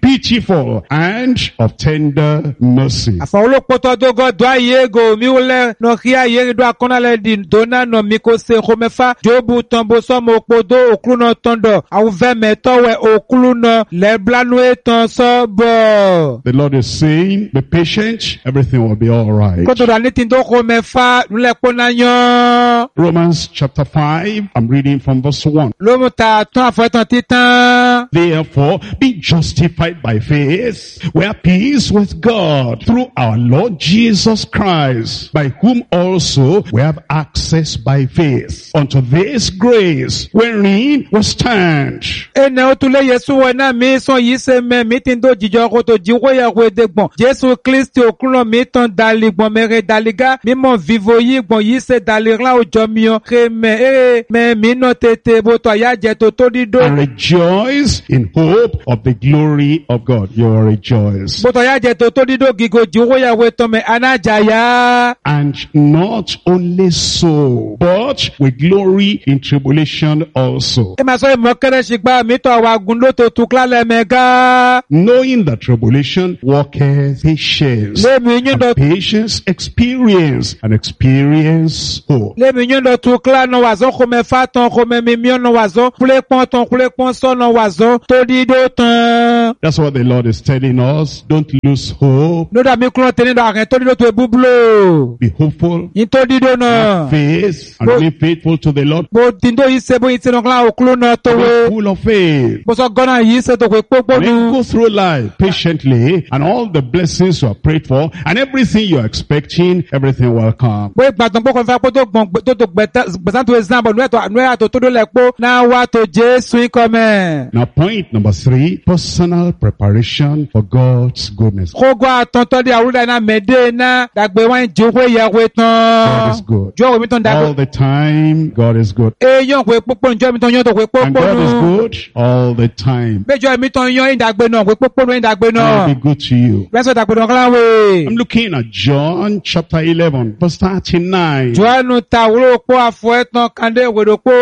pitiful and of tender mercy. Afa olokpoto dogo do ayego mi wole no kia yeri do akona le di dona no miko se khomefa jobu tombo so mo podo oklu no tondo awu ve metowe oklu no le blanu etan so bo. The Lord is saying, be patient, everything will be all right. Koto da nitin do khomefa nule pona yan. Romans chapter five, I'm reading from verse one. Lomo ta ton afotan titan. Therefore, being justified by faith, we have peace with God through our Lord Jesus Christ, by whom also we have access by faith unto this grace wherein we stand. Ene otule Yesu wena mi son yise me mitin do jijo koto jiwo ya wedegbon. Jesu Kristi okulo mi ton daligbon mere daliga mi mon vivo yi gbon yise dalira ojo mi o keme e me mi no tete boto ya je to to dido. And rejoice in hope of the glory of God. You will rejoice. Boto ya je to to dido gigo jiwo ya weto me anajaya. And not only so, but with glory in tribulation also. E ma so e mo kere shigba mi to wa gun to tukla le mega. Knowing that tribulation worketh patience, Le mi nyu and do patience experience, and experience hope. le mi nyu do tukla no wazo khome faton khome mi mi no wazo kule pon ton kule pon so no wazo to dido tan. That's what the Lord is telling us. Don't lose hope. No da mi klo teni do akin to dido to ebublo. Be hopeful. Yin to dido Have na. faith and Bo- remain faithful to the Lord. Bo tindo yise bo yise no kla oklo na to Be we. full of faith. Bo so gona yise to kwe popo And then nu. go through life patiently, and all the blessings you are prayed for, and everything you are expecting, everything will come. Bo igbadan bo kon fa po to gbon to to gbesan to example no to no to to do le po na wa to Jesu ikome. Now point number three, personal preparation for God's goodness. Kogo atonto di awuda na mede na dagbe wan jowo ya we God tan. is good. Jo mi ton All dagbe. the time, God is good. E yon kwe popo njo mi ton yon to kwe And popo God is nu. good all the time. Bejo mi ton yon indagbe na kwe popo nu indagbe And na. He'll be good to you. Reso dagbe no kla we. I'm looking at John chapter eleven, verse thirty-nine. Joanu ta wuro po afo etan kande wedo po.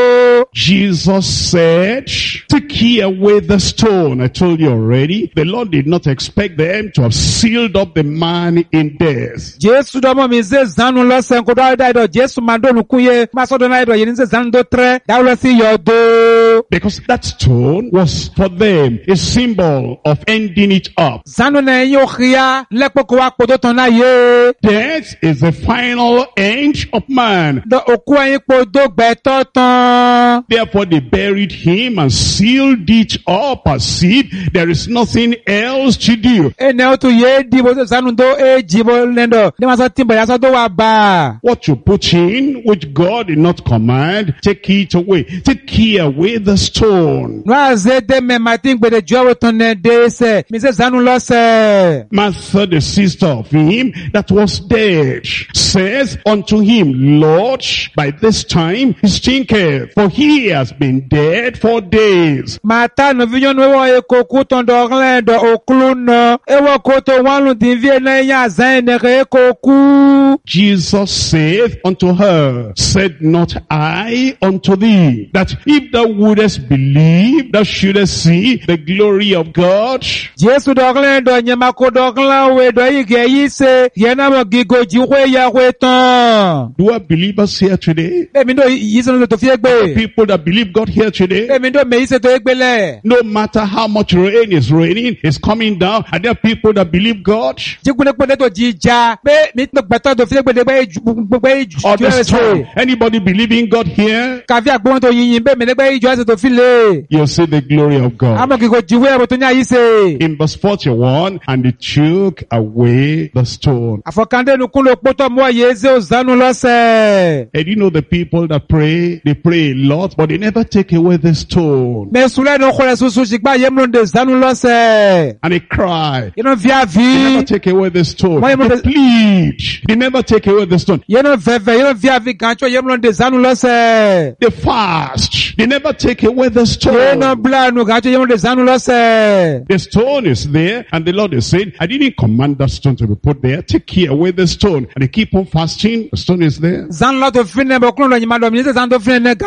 Jesus said, take ye away the stone. I told you already, the Lord did not expect them to have sealed up the man in death. Jesu do mo mi ze zanu lo sen ko do da do Jesu ma do nukuye ma so do na do yin ze zanu do tre da lo si yo do. Because that stone was for them a symbol of ending it up. Zanu na yo khia lepo ko wa po do ton na ye. Death is the final end of man. Do oku ayin po do gbe to tan. Therefore they buried him and sealed it up as if there is nothing else to do. Ene o tu ye di bo zanu do e jibo lendo. De ma so timba ya so do wa ba. What you put in, which God did not command, take it away. Take ye away the stone. No aze de me matin gbe de jo ton ne de se. Mi ze zanu lo se. Martha, the sister of him that was dead, says unto him, Lord, by this time he stinketh, for he has been dead for days. Mata no vision we wo e koku ton do ren do oklu no. E wo ko to wan lu din vie na ya zan ne re koku. Jesus saith unto her, said not I unto thee, that if thou wouldest believe, thou shouldest see the glory of God? Jesu do ren do nyama ko do ren we do yi ge yi se ye na mo gigo ji we ya we tan. Do I believers here today? E mi do yi se no to fie gbe. People that believe God here today? E mi do me yi se to egbe le. No matter how much rain is raining, is coming down, are there people that believe God? Jikune pe to jija pe mi to gbeto do fie gbe de gbe gbe Or the ju storm? Anybody believing God here? ka fi agbon to yin be mi de gbe ju ase to fi le. You'll see the glory of God. Amo gigo ji we bo to nya yi se. In verse forty-one, and they took away the stone. Afokande nu kun lo poto mo ye ze o zanu lo se. And you know the people that pray, they pray a lot, but they never take away the stone. Me sule no khole susu sigba ye mlo de zanu lo se. And they cry. Ye no via They never vi. take away the stone. Why am I- They plead. They never take away the stone. Ye no veve ye no via vi gancho ye mlo de zanu lo se. They fast. They never take away the Ye stone. no bla nu gancho ye mlo de zanu lo se. The stone is there, and the Lord is saying, I didn't command that stone to be put there. Take care away the stone. And they keep on fasting. The stone is there. Zan lo to fine bo kun lo nyima do mi se zan to fine ne gancho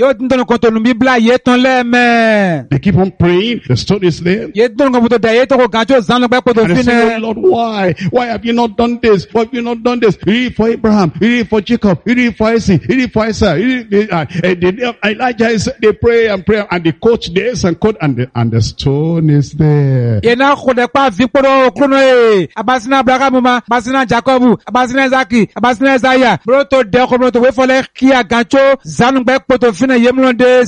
Yóò tún tọ́nu kan tó nu Bíbélà yé tán lẹ́ẹ̀mẹ́. They keep on praying. The stone is there. Yé tọ́nu kan tó dẹ̀ yé tó kò gàjọ́ zanu pẹ́ kó tó And fi they say, nẹ. oh Lord, why? Why have you not done this? Why have you not done this? You did it for Abraham. You did it for Jacob. You did it for Isaac. You did it for Isaac. You did it, uh, and they, Elijah is, they pray and pray and they quote this and quote and the, and the stone is there. Yé náà kò dẹ̀ pa àfikúrò kúrò ẹ̀. Abasina Abrahamu ma, Abasina Jacobu, Abasina Isaki, Abasina Isaiah. Bro to dẹ̀ kò bro to wé fọlẹ́ kí àgàjọ́ zanu pẹ́ kó tó fi nẹ yé múlò dé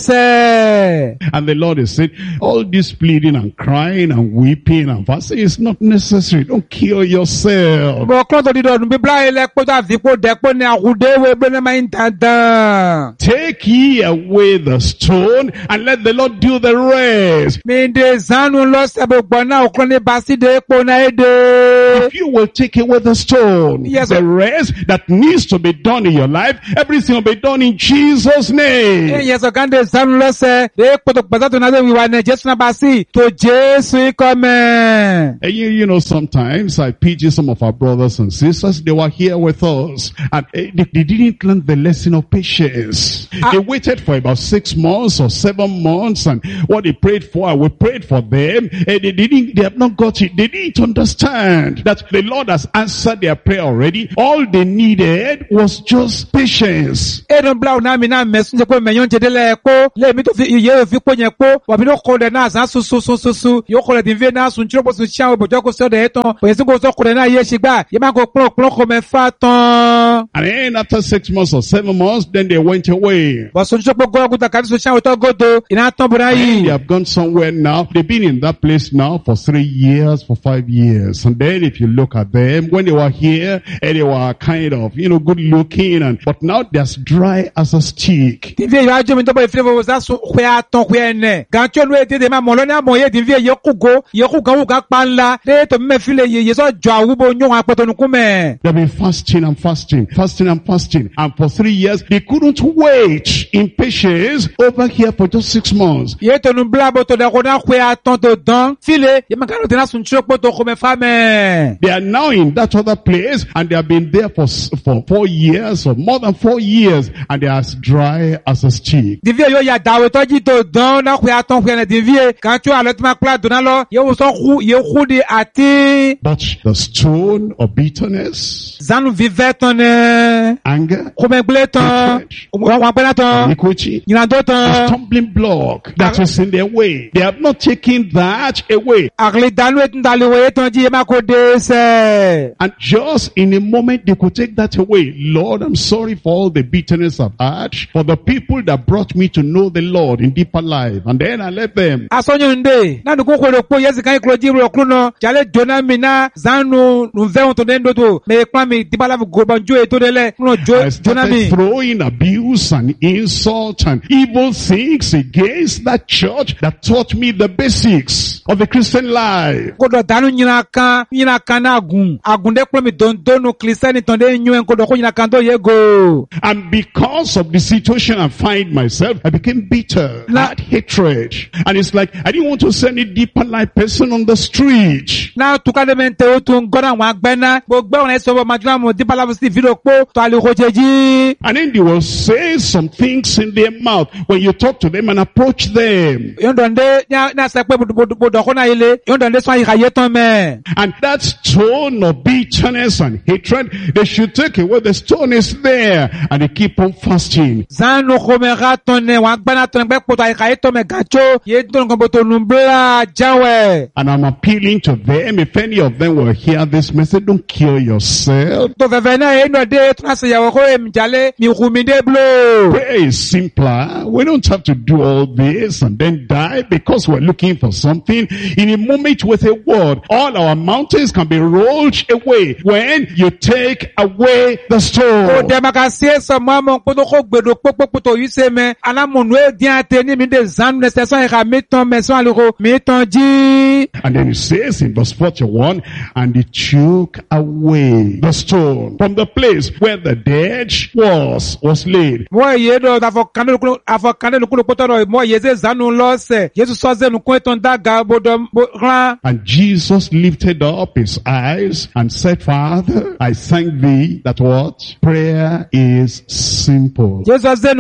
sẹ́. And the Lord is saying, all this pleading and crying and weeping and fasting is not necessary. Don't kill yourself. Bro kúrò tó di dọ̀dún Bíbélà yẹ lẹ́ kó tó àfikún dẹ̀ kó ní àkùdé wé gbé ní máa ń tàn tàn. Take ye away the stone and let the Lord do the rest. Mi de zanu lọ sẹ́bù gbọ́n náà òkúrò ní Baside epo náà èdè. If you will take away the stone, Yes, the rest that needs to be done in your life, everything will be done in Jesus' name. Yẹ sọ kan de zanu lọ sẹ́, de kótó pẹ̀sẹ̀ tó náà ṣe wíwá ní Jésù náà bá sí, tó Jésù ikọ̀ mẹ́. And you, you know, sometimes I pity some of our brothers and sisters. They were here with us and eh, they, they didn't learn the lesson of patience. Ah. They waited for about six months or seven months and what they prayed for, and we prayed for them. And they didn't, they have not got it. They didn't understand that the Lord has answered their prayer already. All they needed was just patience. Ẹnu bla ọ̀nà mi náà mẹ̀sùn jẹ́ pé mẹ̀yán jẹ́ délẹ̀ ẹ̀kọ́, lẹ́ẹ̀mí tó fi iye òfin pé yẹn kó, wàbí ló kọ́ rẹ̀ náà sàn soso soso, yóò kọ́ rẹ̀ dín fẹ́ náà sùn tí ó bọ̀ sùn ṣáà òbòjọ́ kó sọ́dọ̀ ẹ̀ tán, òye sí kò sọ kọ́ rẹ̀ náà yé ṣe gbà, yẹ máa kó pọ́n pọ́n kọ́ mẹ́fà tán. And then after six months or seven months, then they went away. Bọ̀sùn tí ó pọ̀ gọ́ọ̀gùn tàkàtì sùn ṣáà òtọ́ gòdò, ìná tán bọ̀dá And yìí. they have gone somewhere now. They've been in that place now for three years, for five years. And then if you look at them, when they were here, and they were kind of, you know, good looking, and but now they're as dry as a stick. Dìví èyí wájú mi tó bọ̀ ìfilẹ̀ bọ̀ sá sùn hwẹ́ àtọ̀ hwẹ́ ẹ̀nẹ̀. Gàtí olú ètè dè máa mọ̀ lọ́ní àmọ̀ yé dìví èyí kú go, yẹ kú gan wù ká pa ńlá. Dé tó mímẹ́ filẹ̀ yẹ yẹ sọ jọ àwùbọ̀ nyọ̀ wọn apẹ̀tọ̀nukú mẹ́. They've been fasting and fasting, fasting and fasting. And for three years, they couldn't wait in patience over here for just six months. Yé tó nu bla bọ̀ tó dẹ̀ kó náà hwẹ́ àtọ̀ tó dán. Filẹ̀ yẹ máa kárò tẹ̀ náà sùn tí ó pọ̀ tó kó mẹ́ fá mẹ́. They are now in that other place and they have been there for, for four years or more than four years and they are as dry as a stick. Dìví èyí yóò yà dàwé tọ́jú tó dán náà hwẹ́ àtọ̀ hwẹ́ ẹ̀nẹ̀ dìví èyí. Gàtí àlọ́ tó máa kúlà dùnà lọ, yẹ wò sọ hu yẹ hu di àti. But the stone of bitterness, Zanu vivẹ́ tán nẹ́. anger, Kòmẹ́gbélé tán. Wọ́n pẹ́ tán. iniquity, Ìrìnàjò a tán. stumbling block that is in their way. They have not taken that away. Àgìlì dánú ètò ìdálẹ́wọ̀ ètò jí ẹ máa kó dé sẹ́. And just in a moment they could take that away. Lord, I'm sorry for all the bitterness I've had, for the people that brought me to know the Lord in deeper life. And then I let them. Asọ́nyún ndé, náà nìkún kò lè pọ̀ yẹ́sì kan ìkúrò jí ìrò kúrò náà, jálẹ̀ jóná mi náà, zánú nùfẹ́hùn tó dé ndòtò, mẹ́ ipá mi dípàlá fi gòbà jó ètò délẹ̀, kúrò I jóná mi. started throwing abuse and insult and evil things against that church that taught me the basics of the Christian life. Kódò dánú nyina kan, nyina kan náà gùn, àgùndé kúrò mi dòndónú kìlísẹ́nì tán dé nyú ẹ̀ kódò kó nyina kan tó yẹ gò. And because of the situation I find myself, I became bitter, I had hatred. And it's like, I didn't want to see any deeper life person on the street. Náà tukadé mi ń tẹ o tún gbọ́dọ̀ àwọn agbẹ́ náà, gbogbo àwọn ẹ̀sọ́ bọ̀ màdúrà mọ̀ dípàlá fi sí fídíò pọ̀ tó àlè kò jẹ jí. And then they will say some things in their mouth when you talk to them and approach them. Yóò dọ̀ndé ní àṣẹ pé bòdòkó náà ilé, yóò dọ̀ndé sọ àyíká tán mẹ́. And that stone of bitterness and hatred, they should take away. The stone is there. And they keep on fasting. Zanu komera tonne wan gbana tonne gbe poto ai kai to me gacho ye don ko boto numbla jawe. And I'm appealing to them, if any of them will hear this message, don't kill yourself. To vevena e no de tuna se yawo ko em jale mi khumide blo. Prayer is simpler. We don't have to do all this and then die because we're looking for something. In a moment with a word, all our mountains can be rolled away when you take away the O stone. de makasie so mamo poto ko gbedo popo poto yi se me alamunu e dian te ni mi de zanu ne se so e ka meton meson aliko meton ji. And then it says in verse forty-one, and they took away the stone from the place where the dead was, was laid. Mo ye do afọ kanu kunu afọ kanu kunu poto ro mo ye ze zanu lo se Yesu so ze nu kun ton daga bodo ran. And Jesus lifted up his eyes and said, Father, I thank thee that what? Prayer is simple. Yesu ze nu kun ton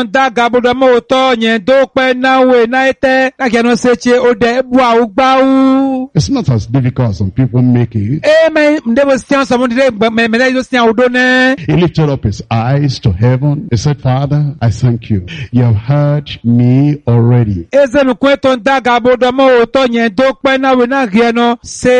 ton daga bodo mo to yen do pe na we na ete na ke no seche ode bu a ugba u. It's not as difficult as some people make it. E me ndebo sian so mo dire me me do sian odo ne. He lifted up his eyes to heaven. He said, Father, I thank you. You have heard me already. Eze nu kwe ton daga bodo mo to yen do pe na we na ke no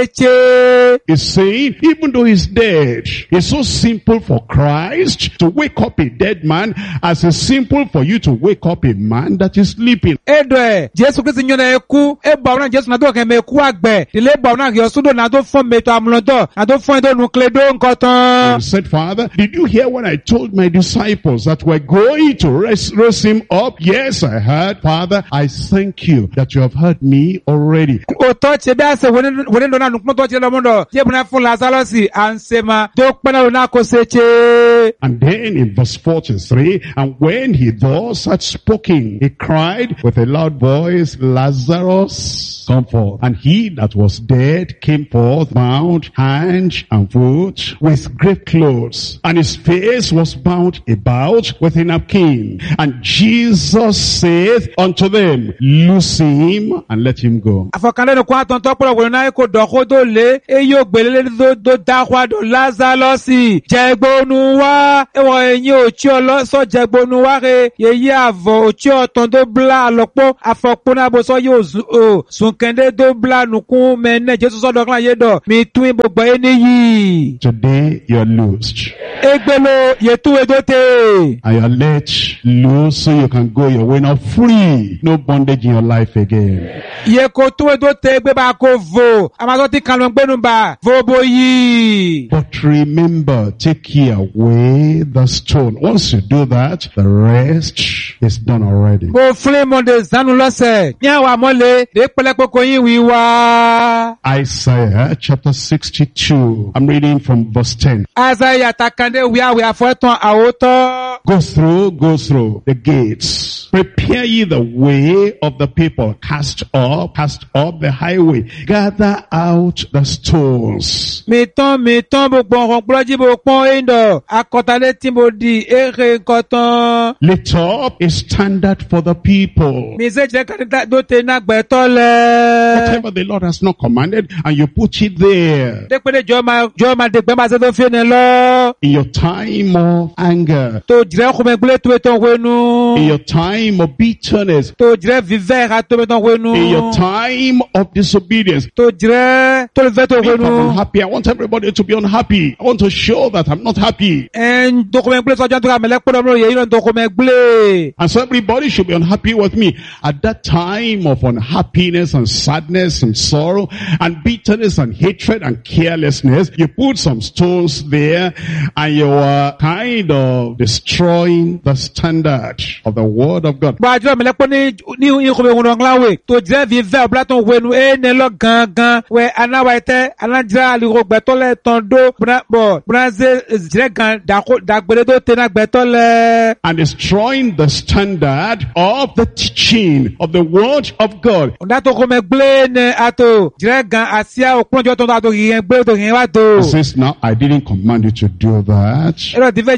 seche. He's saying, even though he's dead, it's so simple for Christ to wake up a dead man as it's simple for you to wake up a man that is sleeping. Edwe, Jesu Christ nyona eku, e ba na Jesu na do ke me ku agbe. Dile ba na yo sudo na do fon me to amlodo, na do fon do nukle do nkotan. He said, Father, did you hear when I told my disciples that we're going to raise, raise him up? Yes, I heard. Father, I thank you that you have heard me already. O to che be ase woni woni do na nukmo to che lo mondo. Je buna fun Lazarus ansema do pena na ko seche. And then in verse forty-three, and when he thus had spoken, he cried with a loud voice, Lazarus, come forth. And he that was dead came forth, bound hand and foot with grave clothes, and his face was bound about with a napkin. And Jesus saith unto them, loose him and let him go. Afokale no kwa ton to polo wo na ko do ko do le e yo gbelele do do da kwa do Lazarus jegbonu wa e wo eyin o chi olo so jegbonu wa re ye yi avo o chi oton do bla alopo afokpo na bo so yo sun kende do bla nukun mene Jesus so do kan ye do mi tun gbogbo eniyi. Today you are loosed. Egbelo ye tu edote. And you are let loose so you can go your way now free. No bondage in your life again. Ye ko tu edote egbe ba ko vo. Amazo ti kan lo gbenu ba vo boyi. But remember, take ye away the stone. Once you do that, the rest is done already. Go flame on the zanu lose. Nyawa mole de pele poko yin wi wa. Isaiah chapter sixty-two. I'm reading from verse ten. Isaiah takande wi a wi afoton awoto. Go through, go through the gates. Prepare ye the way of the people. Cast up, cast up the highway. Gather out the stones. Meton meton bo gbon ploji bo pon endo. Akotale timbo di ere koton. Lift up a standard for the people. Whatever the Lord has not commanded, and you put it there. In your time of anger, in your time of bitterness, in your time of disobedience, if I'm unhappy, I want everybody to be unhappy. I want to show that I'm not happy. And so everybody should be unhappy with me. At that time of unhappiness and sadness and sorrow and bitterness and hatred and carelessness, you put some stones there and you are kind of destroying the standard of the word of God. And destroying the standard of the teaching of the word of God. It says, now I didn't command you to do that.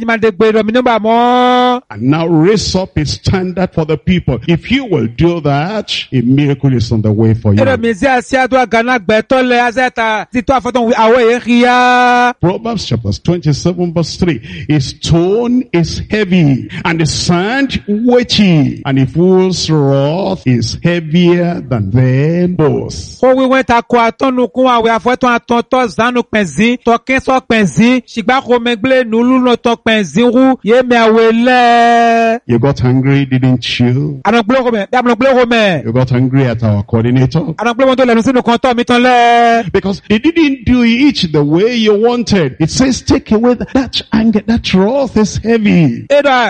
And now raise up a standard for the people. If you will do that, a miracle is on the way for you. Proverbs chapter twenty-seven verse three. A stone is heavy and the sand weighty, and a fool's wrath is heavier than them both. You got angry, didn't you? You got angry at our coordinator? Because he didn't do it the way you wanted. It says take away that anger, that wrath is heavy.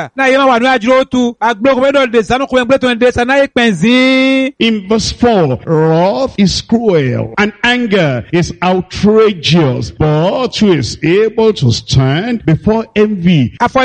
In verse four, wrath is cruel and anger is outrageous, but who is able to stand before envy? That's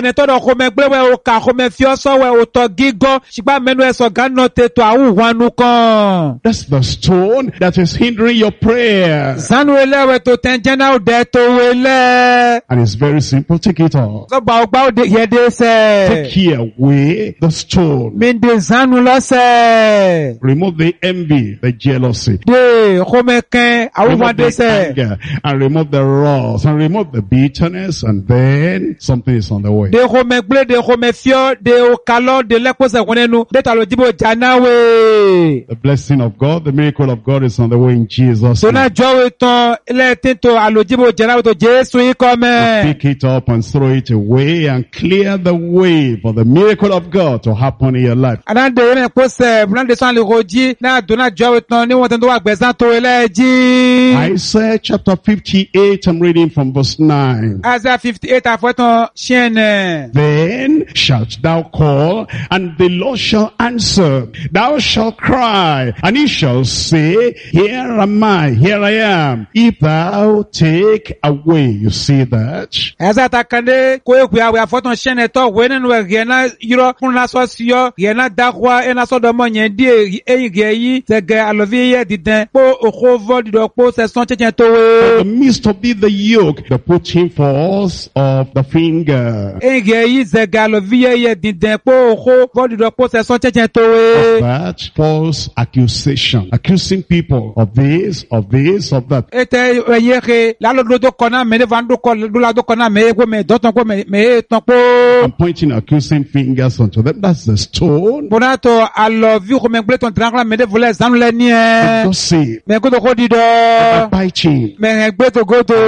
the stone that is hindering your prayer. And it's very simple. Take Pick it up. Sọgbà ọgbà òde yẹde sẹ. Take ye away the stone. Mi de zanu lọ́sẹ̀. Remove the envy, the jealousy. De xɔmɛkɛn Remove awúwádé the sẹ. anger and remove the wrath and remove the bitterness, and then something is on the way. De xɔmɛgblẽ de xɔmɛfiɔ de okalɔ de lɛkpɔsɛ wọnɛnu de talo dzibo dzanawe. The blessing of God, the miracle of God is on the way in Jesus' Sona name. jɔwe tɔn ilẹ̀ tento alo dzibo dzanawe to Jésù yìí kɔmɛ. Pick it up and throw it away and clear the way for the miracle of God to happen in your life. Anande yẹn kpɔsɛ bunande sɔn aliko dzi na dona jɔwe tɔn ni wɔn tɛ to wa gbɛsan to ilẹ̀ dzi. Isaiah chapter fifty-eight, I'm reading from verse nine. Isaiah fifty-eight afɔtɔn siɛnɛ. Then shalt thou call, and the Lord shall answer. Thou shalt cry, and he shall say, here am I, here I am. If thou take away, you see that? Ẹ̀sà takande kó ekwe awe afɔtɔn siɛnɛ tɔ wɛ nínú ɛgɛ na yɔrɔ kún na sɔ siyɔ yɛ na dakwa ena sɔ dɔmɔ nyɛ di eyi gɛ yi sɛgɛ alɔvi yɛ didɛn kpó oko vɔ didɔ kpó sɛsɔn tsɛtsɛ to In the we. midst of thee, the yoke, the putting forth of the finger. Eyi gɛ yi sɛgɛ alɔvi yɛ yɛ didɛn kpó oko vɔ didɔ kpó sɛsɔn tsɛtsɛ to we. That false accusation, accusing people of this, of this, of that. Ete ɛyɛ ke lalodo do kɔna mɛ ne va do kɔ do la do kɔna mɛ ekpe mɛ dɔtɔn kpó mɛ mɛ etɔn kpó. I'm pointing accusing fingers unto them. That's the stone. Bonato alɔvi xɔmɛ gblẽ tɔn tɛnɛ kla mɛ ne volɛ zanu lɛ niɛ. Gossip, Mɛ koto ko di dɔ. biting, Mɛ hɛn gbé to go to.